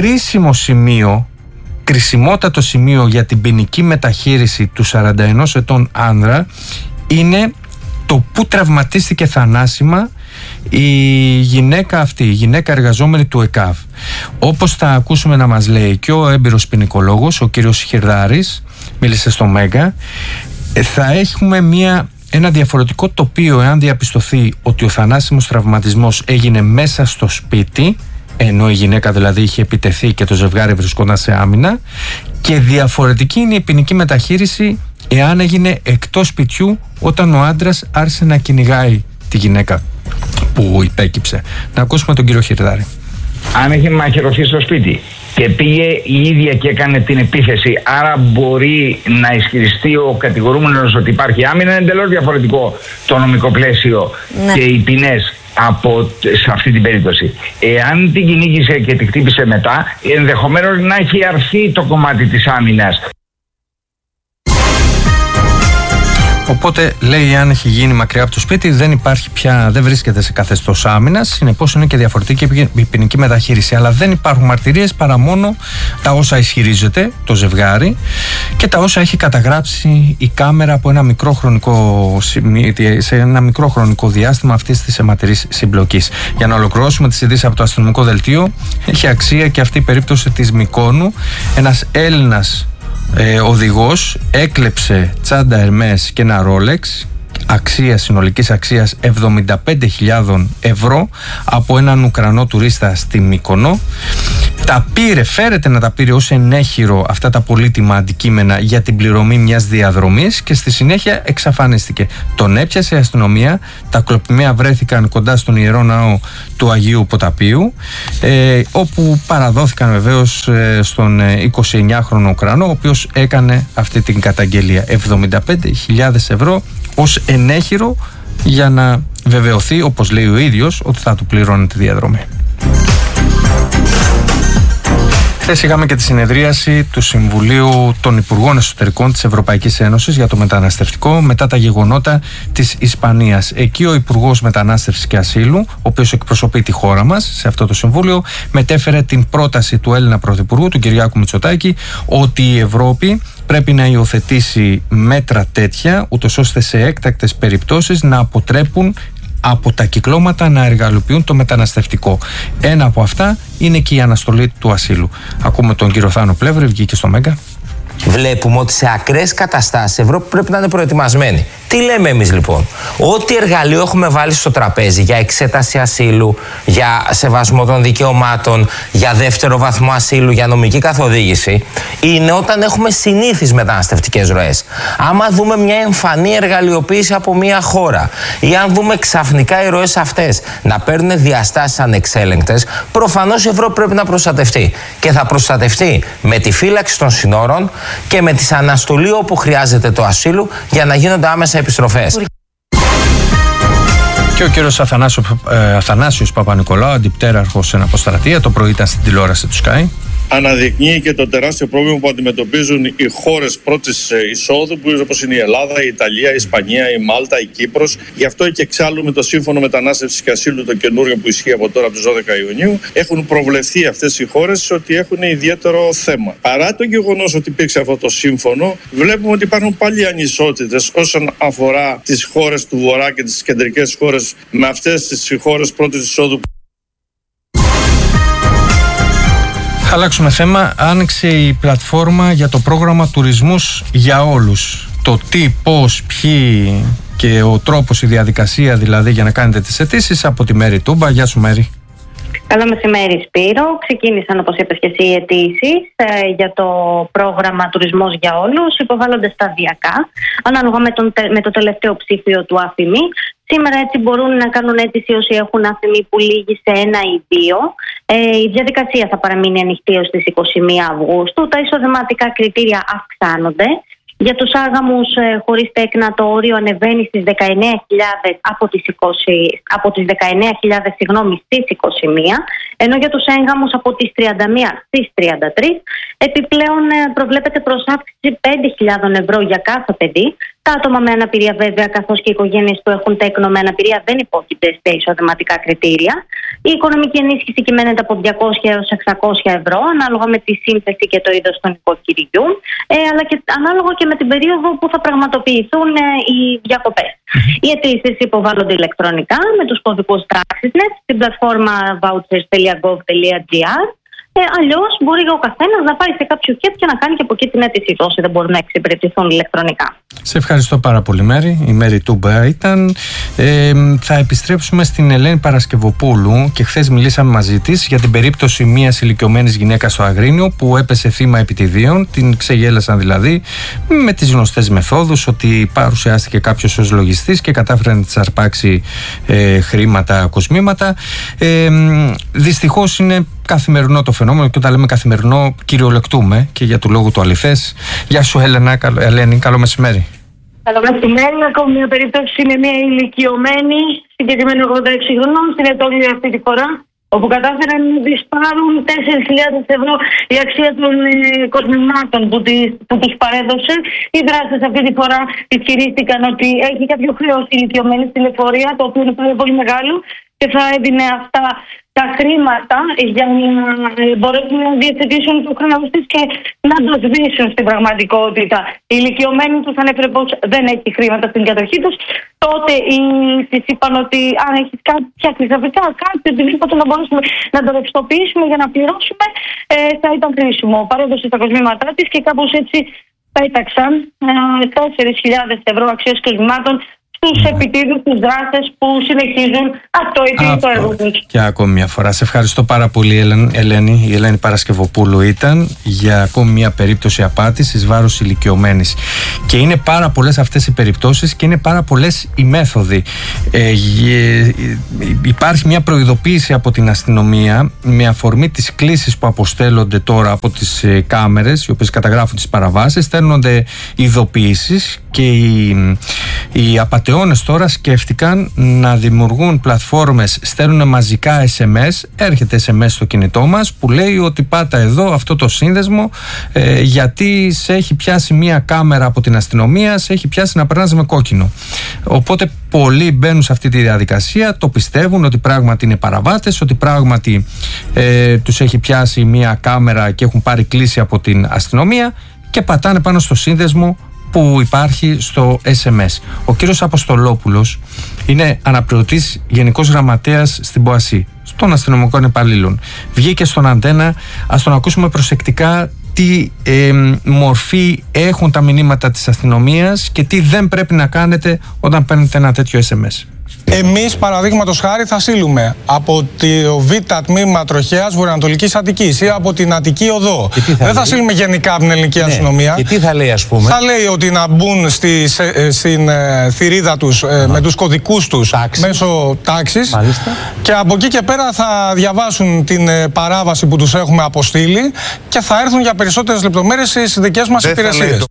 Κρισιμότατο σημείο για την ποινική μεταχείριση του 41 ετών άνδρα είναι το που τραυματίστηκε θανάσιμα η γυναίκα αυτή, η γυναίκα εργαζόμενη του ΕΚΑΒ. Όπως θα ακούσουμε να μας λέει και ο έμπειρος ποινικολόγος, ο κύριος Χιρδάρης, μίλησε στο Μέγκα, θα έχουμε ένα διαφορετικό τοπίο εάν διαπιστωθεί ότι ο θανάσιμος τραυματισμός έγινε μέσα στο σπίτι, ενώ η γυναίκα δηλαδή είχε επιτεθεί και το ζευγάρι βρισκόταν σε άμυνα, και διαφορετική είναι η ποινική μεταχείριση εάν έγινε εκτός σπιτιού, όταν ο άντρας άρχισε να κυνηγάει τη γυναίκα που υπέκυψε. Να ακούσουμε τον κύριο Χιρδάρη. Αν έχει μαχαιρωθεί στο σπίτι και πήγε η ίδια και έκανε την επίθεση. Άρα μπορεί να ισχυριστεί ο κατηγορούμενος ότι υπάρχει άμυνα. Είναι εντελώς διαφορετικό το νομικό πλαίσιο και οι ποινές σε αυτή την περίπτωση. Εάν την κυνήγησε και τη χτύπησε μετά, ενδεχομένως να έχει αρθεί το κομμάτι της άμυνας. Οπότε λέει, αν έχει γίνει μακριά από το σπίτι, δεν υπάρχει πια, δεν βρίσκεται σε καθεστώς άμυνας. Συνεπώς είναι και διαφορετική η ποινική μεταχείριση. Αλλά δεν υπάρχουν μαρτυρίες παρά μόνο τα όσα ισχυρίζεται το ζευγάρι και τα όσα έχει καταγράψει η κάμερα από σε ένα μικρό χρονικό διάστημα αυτής της αιματηρής συμπλοκής. Για να ολοκληρώσουμε τις ειδήσεις από το αστυνομικό δελτίο, έχει αξία και αυτή η περίπτωση της Μυκόνου. Ένας Έλληνας οδηγός έκλεψε τσάντα Ερμές και ένα Ρόλεξ συνολικής αξίας 75.000 ευρώ από έναν Ουκρανό τουρίστα στη Μύκονο. Φέρεται να τα πήρε ως ενέχειρο αυτά τα πολύτιμα αντικείμενα για την πληρωμή μιας διαδρομής και στη συνέχεια εξαφανίστηκε. Τον έπιασε η αστυνομία, τα κλοπημαία βρέθηκαν κοντά στον Ιερό Ναό του Αγίου Ποταπίου, όπου παραδόθηκαν βεβαίως στον 29χρονο Ουκρανό, ο οποίος έκανε αυτή την καταγγελία. 75.000 ευρώ ως ενέχειρο για να βεβαιωθεί, όπως λέει ο ίδιος, ότι θα του πληρώνει τη διαδρομή. Χθες είχαμε και τη συνεδρίαση του Συμβουλίου των Υπουργών Εσωτερικών της Ευρωπαϊκής Ένωσης για το μεταναστευτικό μετά τα γεγονότα της Ισπανίας. Εκεί ο Υπουργός Μετανάστευσης και Ασύλου, ο οποίος εκπροσωπεί τη χώρα μας σε αυτό το Συμβούλιο, μετέφερε την πρόταση του Έλληνα Πρωθυπουργού, του Κυριάκου Μητσοτάκη, ότι η Ευρώπη πρέπει να υιοθετήσει μέτρα τέτοια, ούτως ώστε σε έκτακτες περιπτώσεις να αποτρέπουν από τα κυκλώματα να εργαλειοποιούν το μεταναστευτικό. Ένα από αυτά είναι και η αναστολή του ασύλου. Ακούμε τον κύριο Θάνο Πλεύρη, βγήκε στο Μέγκα. Βλέπουμε ότι σε ακραίες καταστάσεις η Ευρώπη πρέπει να είναι προετοιμασμένη. Τι λέμε εμείς λοιπόν? Ό,τι εργαλείο έχουμε βάλει στο τραπέζι για εξέταση ασύλου, για σεβασμό των δικαιωμάτων, για δεύτερο βαθμό ασύλου, για νομική καθοδήγηση, είναι όταν έχουμε συνήθεις μεταναστευτικές ροές. Άμα δούμε μια εμφανή εργαλειοποίηση από μια χώρα ή αν δούμε ξαφνικά οι ροές αυτές να παίρνουν διαστάσεις ανεξέλεγκτες, προφανώς η Ευρώπη πρέπει να προστατευτεί. Και θα προστατευτεί με τη φύλαξη των συνόρων και με τη αναστολή όπου χρειάζεται το ασύλου για να γίνονται άμεσα επιστροφές. Και ο κύριος Αθανάσιος Παπα-Νικολάου, αντιπτέραρχος σε αποστρατεία, το πρωί ήταν στην τηλεόραση του Sky. Αναδεικνύει και το τεράστιο πρόβλημα που αντιμετωπίζουν οι χώρες πρώτης εισόδου, όπως είναι η Ελλάδα, η Ιταλία, η Ισπανία, η Μάλτα, η Κύπρος. Γι' αυτό και εξάλλου με το Σύμφωνο Μετανάστευσης και Ασύλου, το καινούριο που ισχύει από τώρα από τις 12 Ιουνίου, έχουν προβλεφθεί αυτές οι χώρες ότι έχουν ιδιαίτερο θέμα. Παρά το γεγονός ότι υπήρξε αυτό το σύμφωνο, βλέπουμε ότι υπάρχουν πάλι ανισότητες όσον αφορά τις χώρες του Βορρά και τις κεντρικές χώρες με αυτές τις χώρες πρώτης εισόδου. Αλλάξουμε θέμα. Άνοιξε η πλατφόρμα για το πρόγραμμα Τουρισμούς για όλους. Το τι, πώς, ποιοι και ο τρόπος, η διαδικασία δηλαδή για να κάνετε τις αιτήσεις από τη Μέρη Τούμπα. Γεια σου Μέρη. Καλό μεσημέρι Σπύρο. Ξεκίνησαν, όπως είπες και εσύ, οι αιτήσεις για το πρόγραμμα Τουρισμός για όλους. Υποβάλλονται σταδιακά, ανάλογα με το τελευταίο ψήφιο του ΑΦΗΜΗ. Σήμερα έτσι μπορούν να κάνουν αίτηση όσοι έχουν ΑΦΗΜΗ που λήγει σε 1 ή 2. Η διαδικασία θα παραμείνει ανοιχτή ως τις 21 Αυγούστου. Τα εισοδηματικά κριτήρια αυξάνονται. Για τους άγαμους χωρίς τέκνα το όριο ανεβαίνει στις 19.000 από τις 19.000 στις 21, ενώ για τους έγγαμους από τις 31 στις 33. Επιπλέον προβλέπεται προσάυξηση 5.000 ευρώ για κάθε παιδί. Τα άτομα με αναπηρία βέβαια, καθώς και οι οικογένειες που έχουν τέκνο με αναπηρία, δεν υπόκειται σε εισοδηματικά κριτήρια. Η οικονομική ενίσχυση κυμαίνεται από 200 έως 600 ευρώ, ανάλογα με τη σύνθεση και το είδος των νοικοκυριού, αλλά και ανάλογα και με την περίοδο που θα πραγματοποιηθούν οι διακοπές. Οι αιτήσεις υποβάλλονται ηλεκτρονικά με τους κωδικούς TraxisNet στην πλατφόρμα vouchers.gov.gr. Αλλιώς μπορεί ο καθένας να πάει σε κάποιο κέντρο και να κάνει και από εκεί την αίτησή του, όσοι δεν μπορούν να εξυπηρετηθούν ηλεκτρονικά. Σε ευχαριστώ πάρα πολύ Μέρη. Η Μέρη Τούμπα ήταν. Θα επιστρέψουμε στην Ελένη Παρασκευοπούλου και χθες μιλήσαμε μαζί της για την περίπτωση μιας ηλικιωμένης γυναίκας στο Αγρίνιο που έπεσε θύμα επιτιδίων. Την ξεγέλασαν δηλαδή με τις γνωστές μεθόδους, ότι παρουσιάστηκε κάποιος ως λογιστής και κατάφερε να της αρπάξει χρήματα, κοσμήματα. Δυστυχώς είναι καθημερινό το φαινόμενο, και όταν λέμε καθημερινό κυριολεκτούμε και για του λόγου το αληθές. Γεια σου Ελένη, καλό μεσημέρι. Καλό μεσημέρι. Ακόμη μια περίπτωση με μια ηλικιωμένη, συγκεκριμένη 86 χρονών, στην Ετώλεια αυτή τη φορά, όπου κατάφεραν να της πάρουν 4.000 ευρώ η αξία των κοσμημάτων που τους παρέδωσε. Οι δράστες αυτή τη φορά ισχυρίστηκαν ότι έχει κάποιο χρέος ηλικιωμένη στη λεωφορεία, το οποίο είναι πάρα πολύ μεγάλο, και θα έδινε αυτά τα χρήματα για να μπορέσουν να διευθετήσουν το χρέος της και να το σβήσουν στην πραγματικότητα. Οι ηλικιωμένοι τους ανέφερε πως δεν έχει χρήματα στην κατοχή τους. Τότε τις είπαν ότι αν έχεις κάποια χρυσαφικά, κάτι οτιδήποτε να μπορέσουμε να το ρευστοποιήσουμε για να πληρώσουμε, θα ήταν χρήσιμο. Παρέδωσε τα κοσμήματά της και κάπως έτσι πέταξαν 4.000 ευρώ αξίας κοσμημάτων στους επιτίδους, τους δράστες που συνεχίζουν αυτό το έργο τους. Και ακόμη μια φορά. Σε ευχαριστώ πάρα πολύ, Ελένη. Η Ελένη Παρασκευοπούλου ήταν, για ακόμη μια περίπτωση απάτης εις βάρος ηλικιωμένης. Και είναι πάρα πολλές αυτές οι περιπτώσεις και είναι πάρα πολλές οι μέθοδοι. Υπάρχει μια προειδοποίηση από την αστυνομία με αφορμή τις κλήσεις που αποστέλλονται τώρα από τις κάμερες, οι οποίες καταγράφουν τις παραβάσεις, στέλνονται ειδοποιήσεις και οι απατεώνες τώρα σκέφτηκαν να δημιουργούν πλατφόρμες, στέλνουν μαζικά SMS, έρχεται SMS στο κινητό μας που λέει ότι πάτα εδώ αυτό το σύνδεσμο γιατί σε έχει πιάσει μια κάμερα από την αστυνομία, σε έχει πιάσει να περνάς με κόκκινο. Οπότε πολλοί μπαίνουν σε αυτή τη διαδικασία, το πιστεύουν ότι πράγματι είναι παραβάτες, ότι πράγματι τους έχει πιάσει μια κάμερα και έχουν πάρει κλήση από την αστυνομία και πατάνε πάνω στο σύνδεσμο που υπάρχει στο SMS. Ο κύριος Αποστολόπουλος είναι αναπληρωτής γενικός γραμματέας στην ΠΟΑΣΥ, των αστυνομικών υπαλλήλων. Βγήκε στον Αντένα, ας τον ακούσουμε προσεκτικά τι μορφή έχουν τα μηνύματα της αστυνομίας και τι δεν πρέπει να κάνετε όταν παίρνετε ένα τέτοιο SMS. Εμείς, παραδείγματος χάρη, θα στείλουμε από το Β τμήμα Τροχέας Βορειοανατολικής Αττικής ή από την Αττική Οδό. Δεν θα στείλουμε γενικά από την ελληνική αστυνομία. Και τι θα λέει, ας πούμε? Θα λέει ότι να μπουν στην θηρίδα τους με τους κωδικούς τους μέσω τάξης. Και από εκεί και πέρα θα διαβάσουν την παράβαση που τους έχουμε αποστείλει και θα έρθουν για περισσότερες λεπτομέρειες στις δικές μας υπηρεσίες.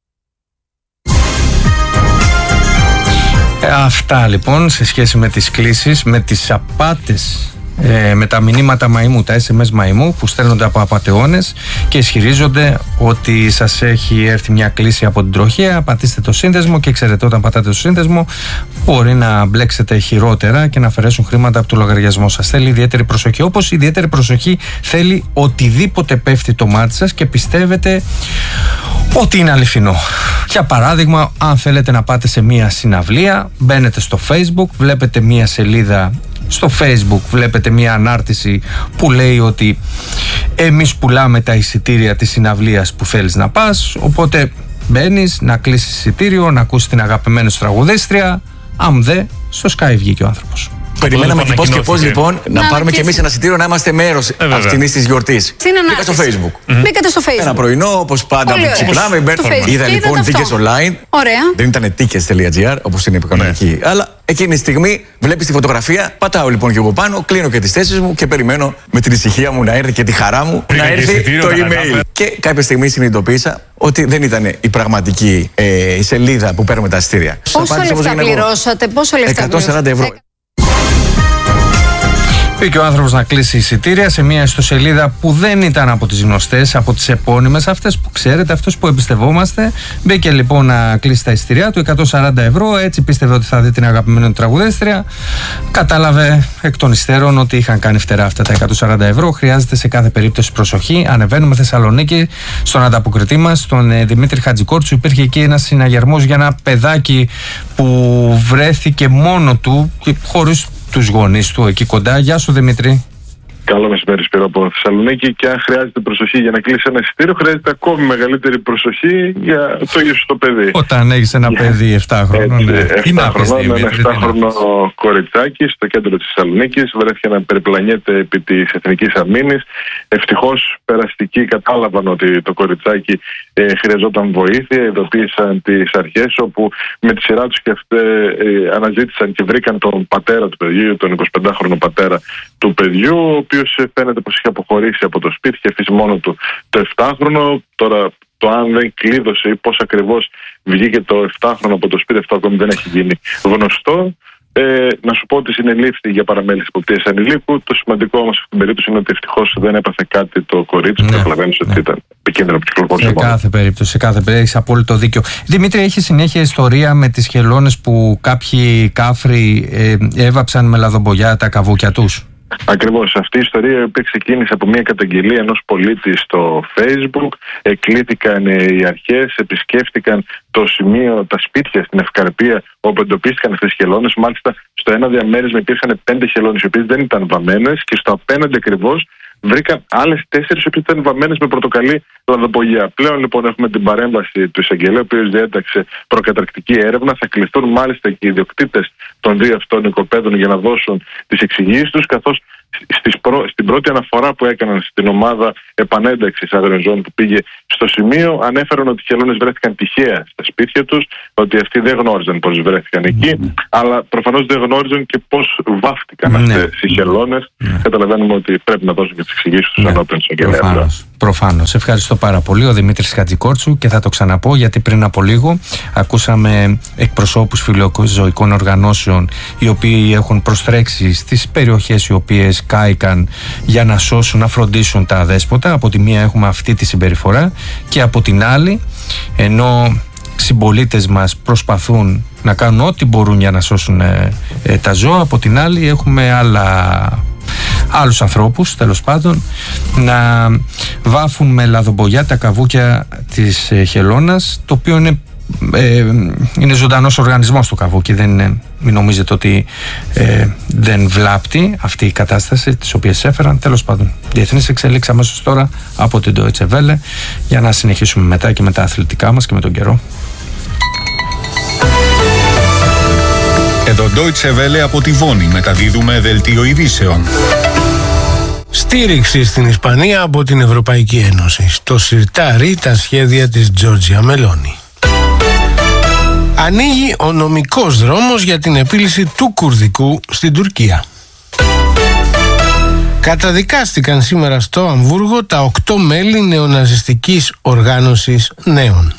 Αυτά λοιπόν σε σχέση με τις κλήσεις, με τις απάτες, με τα μηνύματα μαϊμού, τα SMS μαϊμού που στέλνονται από απατεώνες και ισχυρίζονται ότι σας έχει έρθει μια κλήση από την τροχέα, πατήστε το σύνδεσμο και ξέρετε όταν πατάτε το σύνδεσμο μπορεί να μπλέξετε χειρότερα και να αφαιρέσουν χρήματα από το λογαριασμό σας. Θέλει ιδιαίτερη προσοχή, όπως ιδιαίτερη προσοχή θέλει οτιδήποτε πέφτει το μάτι σας και πιστεύετε ότι είναι αληθινό. Για παράδειγμα, αν θέλετε να πάτε σε μια συναυλία, μπαίνετε στο Facebook, βλέπετε μια σελίδα στο Facebook, βλέπετε μια ανάρτηση που λέει ότι εμείς πουλάμε τα εισιτήρια της συναυλίας που θέλεις να πας, οπότε μπαίνεις να κλείσεις εισιτήριο, να ακούσεις την αγαπημένη σου τραγουδίστρια. Αν δε, στο Sky βγήκε ο άνθρωπος. Περιμέναμε και πώς και πώς λοιπόν να πάρουμε κι εμείς ένα εισιτήριο να είμαστε μέρος αυτής της γιορτής. Μπήκα στο Facebook. Μπήκατε στο Facebook. Ένα πρωινό, όπως πάντα που ξυπνάμε, είδα λοιπόν tickets online. Ωραία. Δεν ήταν tickets.gr όπως είναι η κανονική. Αλλά εκείνη τη στιγμή βλέπεις τη φωτογραφία, πατάω λοιπόν και εγώ πάνω, κλείνω και τις θέσεις μου και περιμένω με την ησυχία μου να έρθει και τη χαρά μου να έρθει το email. Και κάποια στιγμή συνειδητοποίησα ότι δεν ήταν η πραγματική σελίδα που παίρνουμε τα εισιτήρια. Πόσα λεφτά πληρώσατε, πόσα λεφτά πληρώσατε? 140 ευρώ. Πήγε ο άνθρωπος να κλείσει εισιτήρια σε μια ιστοσελίδα που δεν ήταν από τις γνωστές, από τις επώνυμες, αυτές που ξέρετε, αυτές που εμπιστευόμαστε. Μπήκε λοιπόν να κλείσει τα εισιτήρια του, 140 ευρώ, έτσι πίστευε ότι θα δει την αγαπημένη τραγουδίστρια. Κατάλαβε εκ των υστέρων ότι είχαν κάνει φτερά αυτά τα 140 ευρώ. Χρειάζεται σε κάθε περίπτωση προσοχή. Ανεβαίνουμε Θεσσαλονίκη στον ανταποκριτή μας, τον Δημήτρη Χατζικόρτσου. Υπήρχε εκεί ένας συναγερμός για ένα παιδάκι που βρέθηκε μόνο του και χωρίς τους γονείς του εκεί κοντά. Γεια σου Δημήτρη. Καλό μεσημέρι, Σπύρο, από Θεσσαλονίκη. Και αν χρειάζεται προσοχή για να κλείσει ένα εισιτήριο, χρειάζεται ακόμη μεγαλύτερη προσοχή για το ίδιο το παιδί. Όταν έχεις ένα παιδί 7 χρόνων. Ναι. 7 χρονών, ένα 7χρονο κοριτσάκι στο κέντρο της Θεσσαλονίκης. Βρέθηκε να περιπλανιέται επί της Εθνικής Αμήνης. Ευτυχώς περαστικοί κατάλαβαν ότι το κοριτσάκι χρειαζόταν βοήθεια. Ειδοποίησαν τις αρχές, όπου με τη σειρά τους και αυτές αναζήτησαν και βρήκαν τον πατέρα του παιδιού, τον 25χρονο πατέρα του παιδιού, ο οποίος φαίνεται πως είχε αποχωρήσει από το σπίτι και αφήσει μόνο του το 7χρονο. Τώρα το αν δεν κλείδωσε ή πώς ακριβώς βγήκε το 7χρονο από το σπίτι, αυτό ακόμη δεν έχει γίνει γνωστό. Να σου πω ότι συνελήφθη για παραμέληση υποπτίας ανηλίκου. Το σημαντικό όμως στην περίπτωση είναι ότι ευτυχώς δεν έπαθε κάτι το κορίτσι που καταλαβαίνεις ότι ήταν επικίνδυνο που κυκλοφόρησε. Σε κάθε περίπτωση, έχεις απόλυτο δίκιο. Δημήτρη, έχει συνέχεια ιστορία με τις χελώνες που κάποιοι κάφροι έβαψαν με λαδομπογιά τα καβούκια τους? Ακριβώς. Αυτή η ιστορία που ξεκίνησε από μια καταγγελία ενός πολίτη στο Facebook. Κλήθηκαν οι αρχές, επισκέφτηκαν το σημείο, τα σπίτια στην Ευκαρπία όπου εντοπίστηκαν αυτές τις χελώνες. Μάλιστα, στο ένα διαμέρισμα υπήρχαν 5 χελώνες οι οποίες δεν ήταν βαμμένες και στο απέναντι ακριβώς βρήκαν άλλες 4 οι οποίες ήταν βαμμένες με πορτοκαλί λαδομπογιά. Πλέον λοιπόν έχουμε την παρέμβαση του εισαγγελέα, ο οποίος διέταξε προκαταρκτική έρευνα. Θα κληθούν μάλιστα και οι ιδιοκτήτες των 2 αυτών οικοπαίδων για να δώσουν τις εξηγήσεις τους, καθώς στην πρώτη αναφορά που έκαναν στην ομάδα επανένταξης άγριων ζώων που πήγε στο σημείο, ανέφεραν ότι οι χελώνες βρέθηκαν τυχαία στα σπίτια τους, ότι αυτοί δεν γνώριζαν πώς βρέθηκαν εκεί, αλλά προφανώς δεν γνώριζαν και πώς βάφτηκαν αυτές οι χελώνες. Καταλαβαίνουμε ότι πρέπει να δώσουν και τις εξηγήσεις τους ενώπιον της εισαγγελέα. Προφανώς. Ευχαριστώ πάρα πολύ. Ο Δημήτρης Χατζικόρτσου, και θα το ξαναπώ γιατί πριν από λίγο ακούσαμε εκπροσώπους φιλοζωικών οργανώσεων οι οποίοι έχουν προστρέξει στις περιοχές οι οποίες κάηκαν για να σώσουν, να φροντίσουν τα αδέσποτα. Από τη μία έχουμε αυτή τη συμπεριφορά και από την άλλη, ενώ συμπολίτες μας προσπαθούν να κάνουν ό,τι μπορούν για να σώσουν τα ζώα, από την άλλη έχουμε άλλους ανθρώπους, τέλος πάντων, να βάφουν με λαδομπογιά τα καβούκια της χελώνας, το οποίο είναι ζωντανός οργανισμός το καβούκι. Μην νομίζετε ότι δεν βλάπτει αυτή η κατάσταση της οποίας έφεραν. Τέλος πάντων, διεθνής εξέλιξη αμέσως τώρα από την Deutsche Welle, για να συνεχίσουμε μετά και με τα αθλητικά μας και με τον καιρό. Εδώ Deutsche Welle από τη Βόνη, μεταδίδουμε δελτίο ειδήσεων. Στήριξη στην Ισπανία από την Ευρωπαϊκή Ένωση. Στο συρτάρι τα σχέδια της Τζόρτζια Μελόνι. Ανοίγει ο νομικός δρόμος για την επίλυση του Κουρδικού στην Τουρκία. Καταδικάστηκαν σήμερα στο Αμβούργο τα 8 μέλη νεοναζιστικής οργάνωσης Νέων.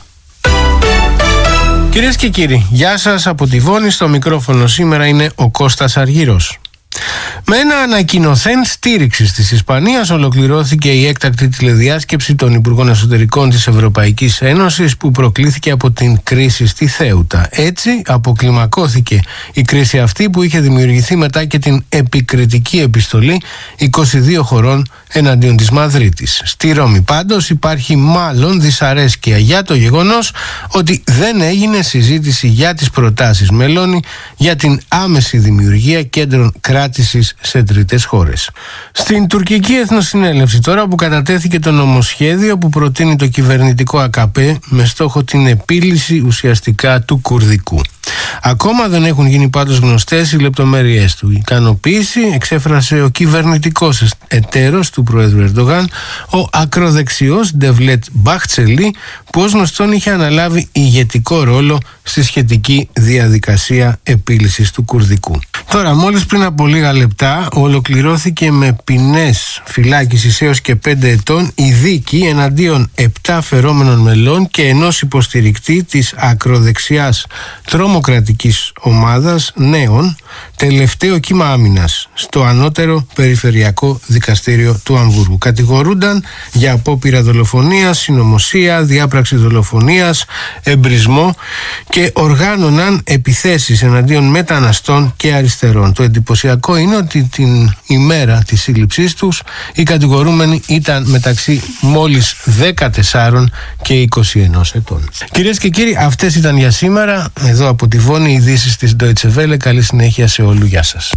Κυρίες και κύριοι, γεια σας από τη Βόνη. Στο μικρόφωνο σήμερα είναι ο Κώστας Αργύρος. Με ένα ανακοινωθέν στήριξης της Ισπανίας ολοκληρώθηκε η έκτακτη τηλεδιάσκεψη των Υπουργών Εσωτερικών της Ευρωπαϊκής Ένωσης που προκλήθηκε από την κρίση στη Θέουτα. Έτσι αποκλιμακώθηκε η κρίση αυτή που είχε δημιουργηθεί μετά και την επικριτική επιστολή 22 χωρών εναντίον της Μαδρίτης. Στη Ρώμη πάντως υπάρχει μάλλον δυσαρέσκεια για το γεγονός ότι δεν έγινε συζήτηση για τις προτάσεις Μελώνη για την άμεση δημιουργία κέντρων κράτησης σε τρίτες χώρες. Στην τουρκική εθνοσυνέλευση τώρα που κατατέθηκε το νομοσχέδιο που προτείνει το κυβερνητικό ΑΚΠ με στόχο την επίλυση ουσιαστικά του Κουρδικού. Ακόμα δεν έχουν γίνει πάντως γνωστές οι λεπτομέρειές του. Η ικανοποίηση εξέφρασε ο κυβερνητικός εταίρος του Πρόεδρου Ερντογάν, ο ακροδεξιός Ντεβλέτ Μπαχτσελή, που ως γνωστόν είχε αναλάβει ηγετικό ρόλο στη σχετική διαδικασία επίλυσης του Κουρδικού. Τώρα, μόλις πριν από λίγα λεπτά, ολοκληρώθηκε με ποινές φυλάκισης έως και 5 ετών η δίκη εναντίον 7 φερόμενων μελών και ενός υποστηρικτή της ακροδεξιάς τρομοκρατικής ομάδας Νέων, τελευταίο κύμα άμυνας στο ανώτερο περιφερειακό δικαστήριο του Αμβούργου. Κατηγορούνταν για απόπειρα δολοφονίας, συνωμοσία, διάπραξη δολοφονίας, εμπρισμό και οργάνωναν επιθέσεις εναντίον μεταναστών και αριστερών. Το εντυπωσιακό είναι ότι την ημέρα της σύλληψής τους οι κατηγορούμενοι ήταν μεταξύ μόλις 14 και 21 ετών. Κυρίες και κύριοι, αυτές ήταν για σήμερα. Εδώ από τη Βόνη, ειδήσεις της Deutsche Welle. Καλή συνέχεια σε όλους. Γεια σας.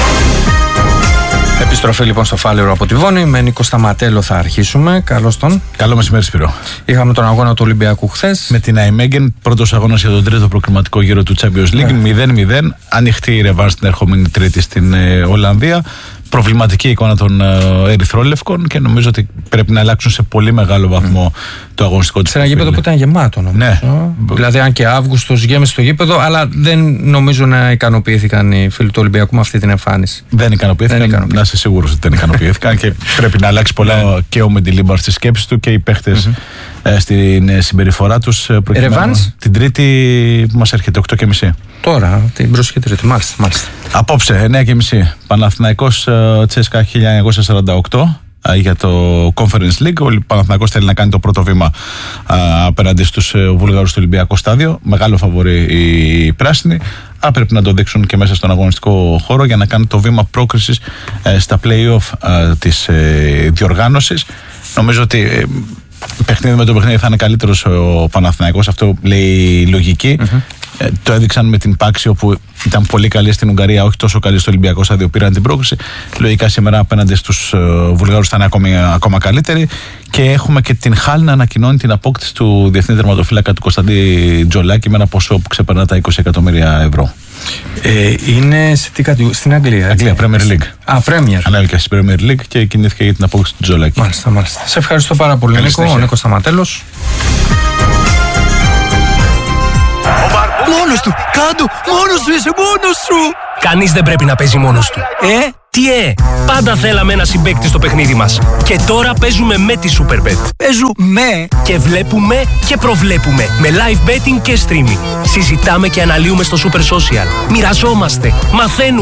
Επιστροφή λοιπόν στο Φάλαιρο από τη Βόνη. Με Νίκο Σταματέλο θα αρχίσουμε. Καλώς τον. Καλό μεσημέρι, Σπύρο. Είχαμε τον αγώνα του Ολυμπιακού χθες. Με την Αϊμέγεν, πρώτος αγώνας για τον τρίτο προκριματικό γύρο του Champions League. 0-0. Ανοιχτή η ρεβάνς την ερχόμενη Τρίτη στην Ολλανδία. Προβληματική εικόνα των ερυθρόλευκων και νομίζω ότι πρέπει να αλλάξουν σε πολύ μεγάλο βαθμό το το αγωνιστικό της. Σε ένα γήπεδο που ήταν γεμάτο, νομίζω. Ναι. Δηλαδή, αν και Αύγουστος γέμισε το γήπεδο, αλλά δεν νομίζω να ικανοποιήθηκαν οι φίλοι του Ολυμπιακού με αυτή την εμφάνιση. Δεν ικανοποιήθηκαν. Να είσαι σίγουρος ότι δεν ικανοποιήθηκαν και πρέπει να αλλάξει πολλά και ο Μεντιλίμπαρ στη σκέψη του και οι παίχτες στην συμπεριφορά τους. Την Τρίτη που μας έρχεται 8:30. Τώρα, την προσοχή Τρίτη, μάλιστα. Απόψε, 9:30. Παναθηναϊκός Τσέσκα 1948. Για το Conference League. Ο Παναθηναϊκός θέλει να κάνει το πρώτο βήμα απέναντι στους Βούλγαρους στο Ολυμπιακό Στάδιο. Μεγάλο φαβορί οι πράσινοι. Πρέπει να το δείξουν και μέσα στον αγωνιστικό χώρο για να κάνουν το βήμα πρόκρισης στα play-off της διοργάνωσης. Νομίζω ότι παιχνίδι με το παιχνίδι θα είναι καλύτερος ο Παναθηναϊκός. Αυτό λέει η λογική. Το έδειξαν με την Πάξη, όπου ήταν πολύ καλή στην Ουγγαρία, όχι τόσο καλή στο Ολυμπιακό Στάδιο, πήραν την πρόκριση. Λογικά σήμερα απέναντι στους Βουλγάρους θα είναι ακόμα καλύτερη. Και έχουμε και την Χάλ να ανακοινώνει την απόκτηση του διεθνή τερματοφύλακα του Κωνσταντί Τζολάκη με ένα ποσό που ξεπερνά τα 20 εκατομμύρια ευρώ. Είναι σε τι κατηγορία? Στην Αγγλία. Αγγλία, Premier League. Premier. Ανέβηκε στην Premier League και κινήθηκε για την απόκτηση του Τζολάκη. Μάλιστα. Σε ευχαριστώ πάρα πολύ, Νίκο. Ο Νίκος Σταματέλος. Μόνος του! Κάντο! Μόνος σου είσαι! Μόνος σου! Κανείς δεν πρέπει να παίζει μόνος του. Πάντα θέλαμε ένα συμπαίκτη στο παιχνίδι μας. Και τώρα παίζουμε με τη Superbet. Παίζουμε και βλέπουμε και προβλέπουμε. Με live betting και streaming. Συζητάμε και αναλύουμε στο Super Social. Μοιραζόμαστε. Μαθαίνουμε.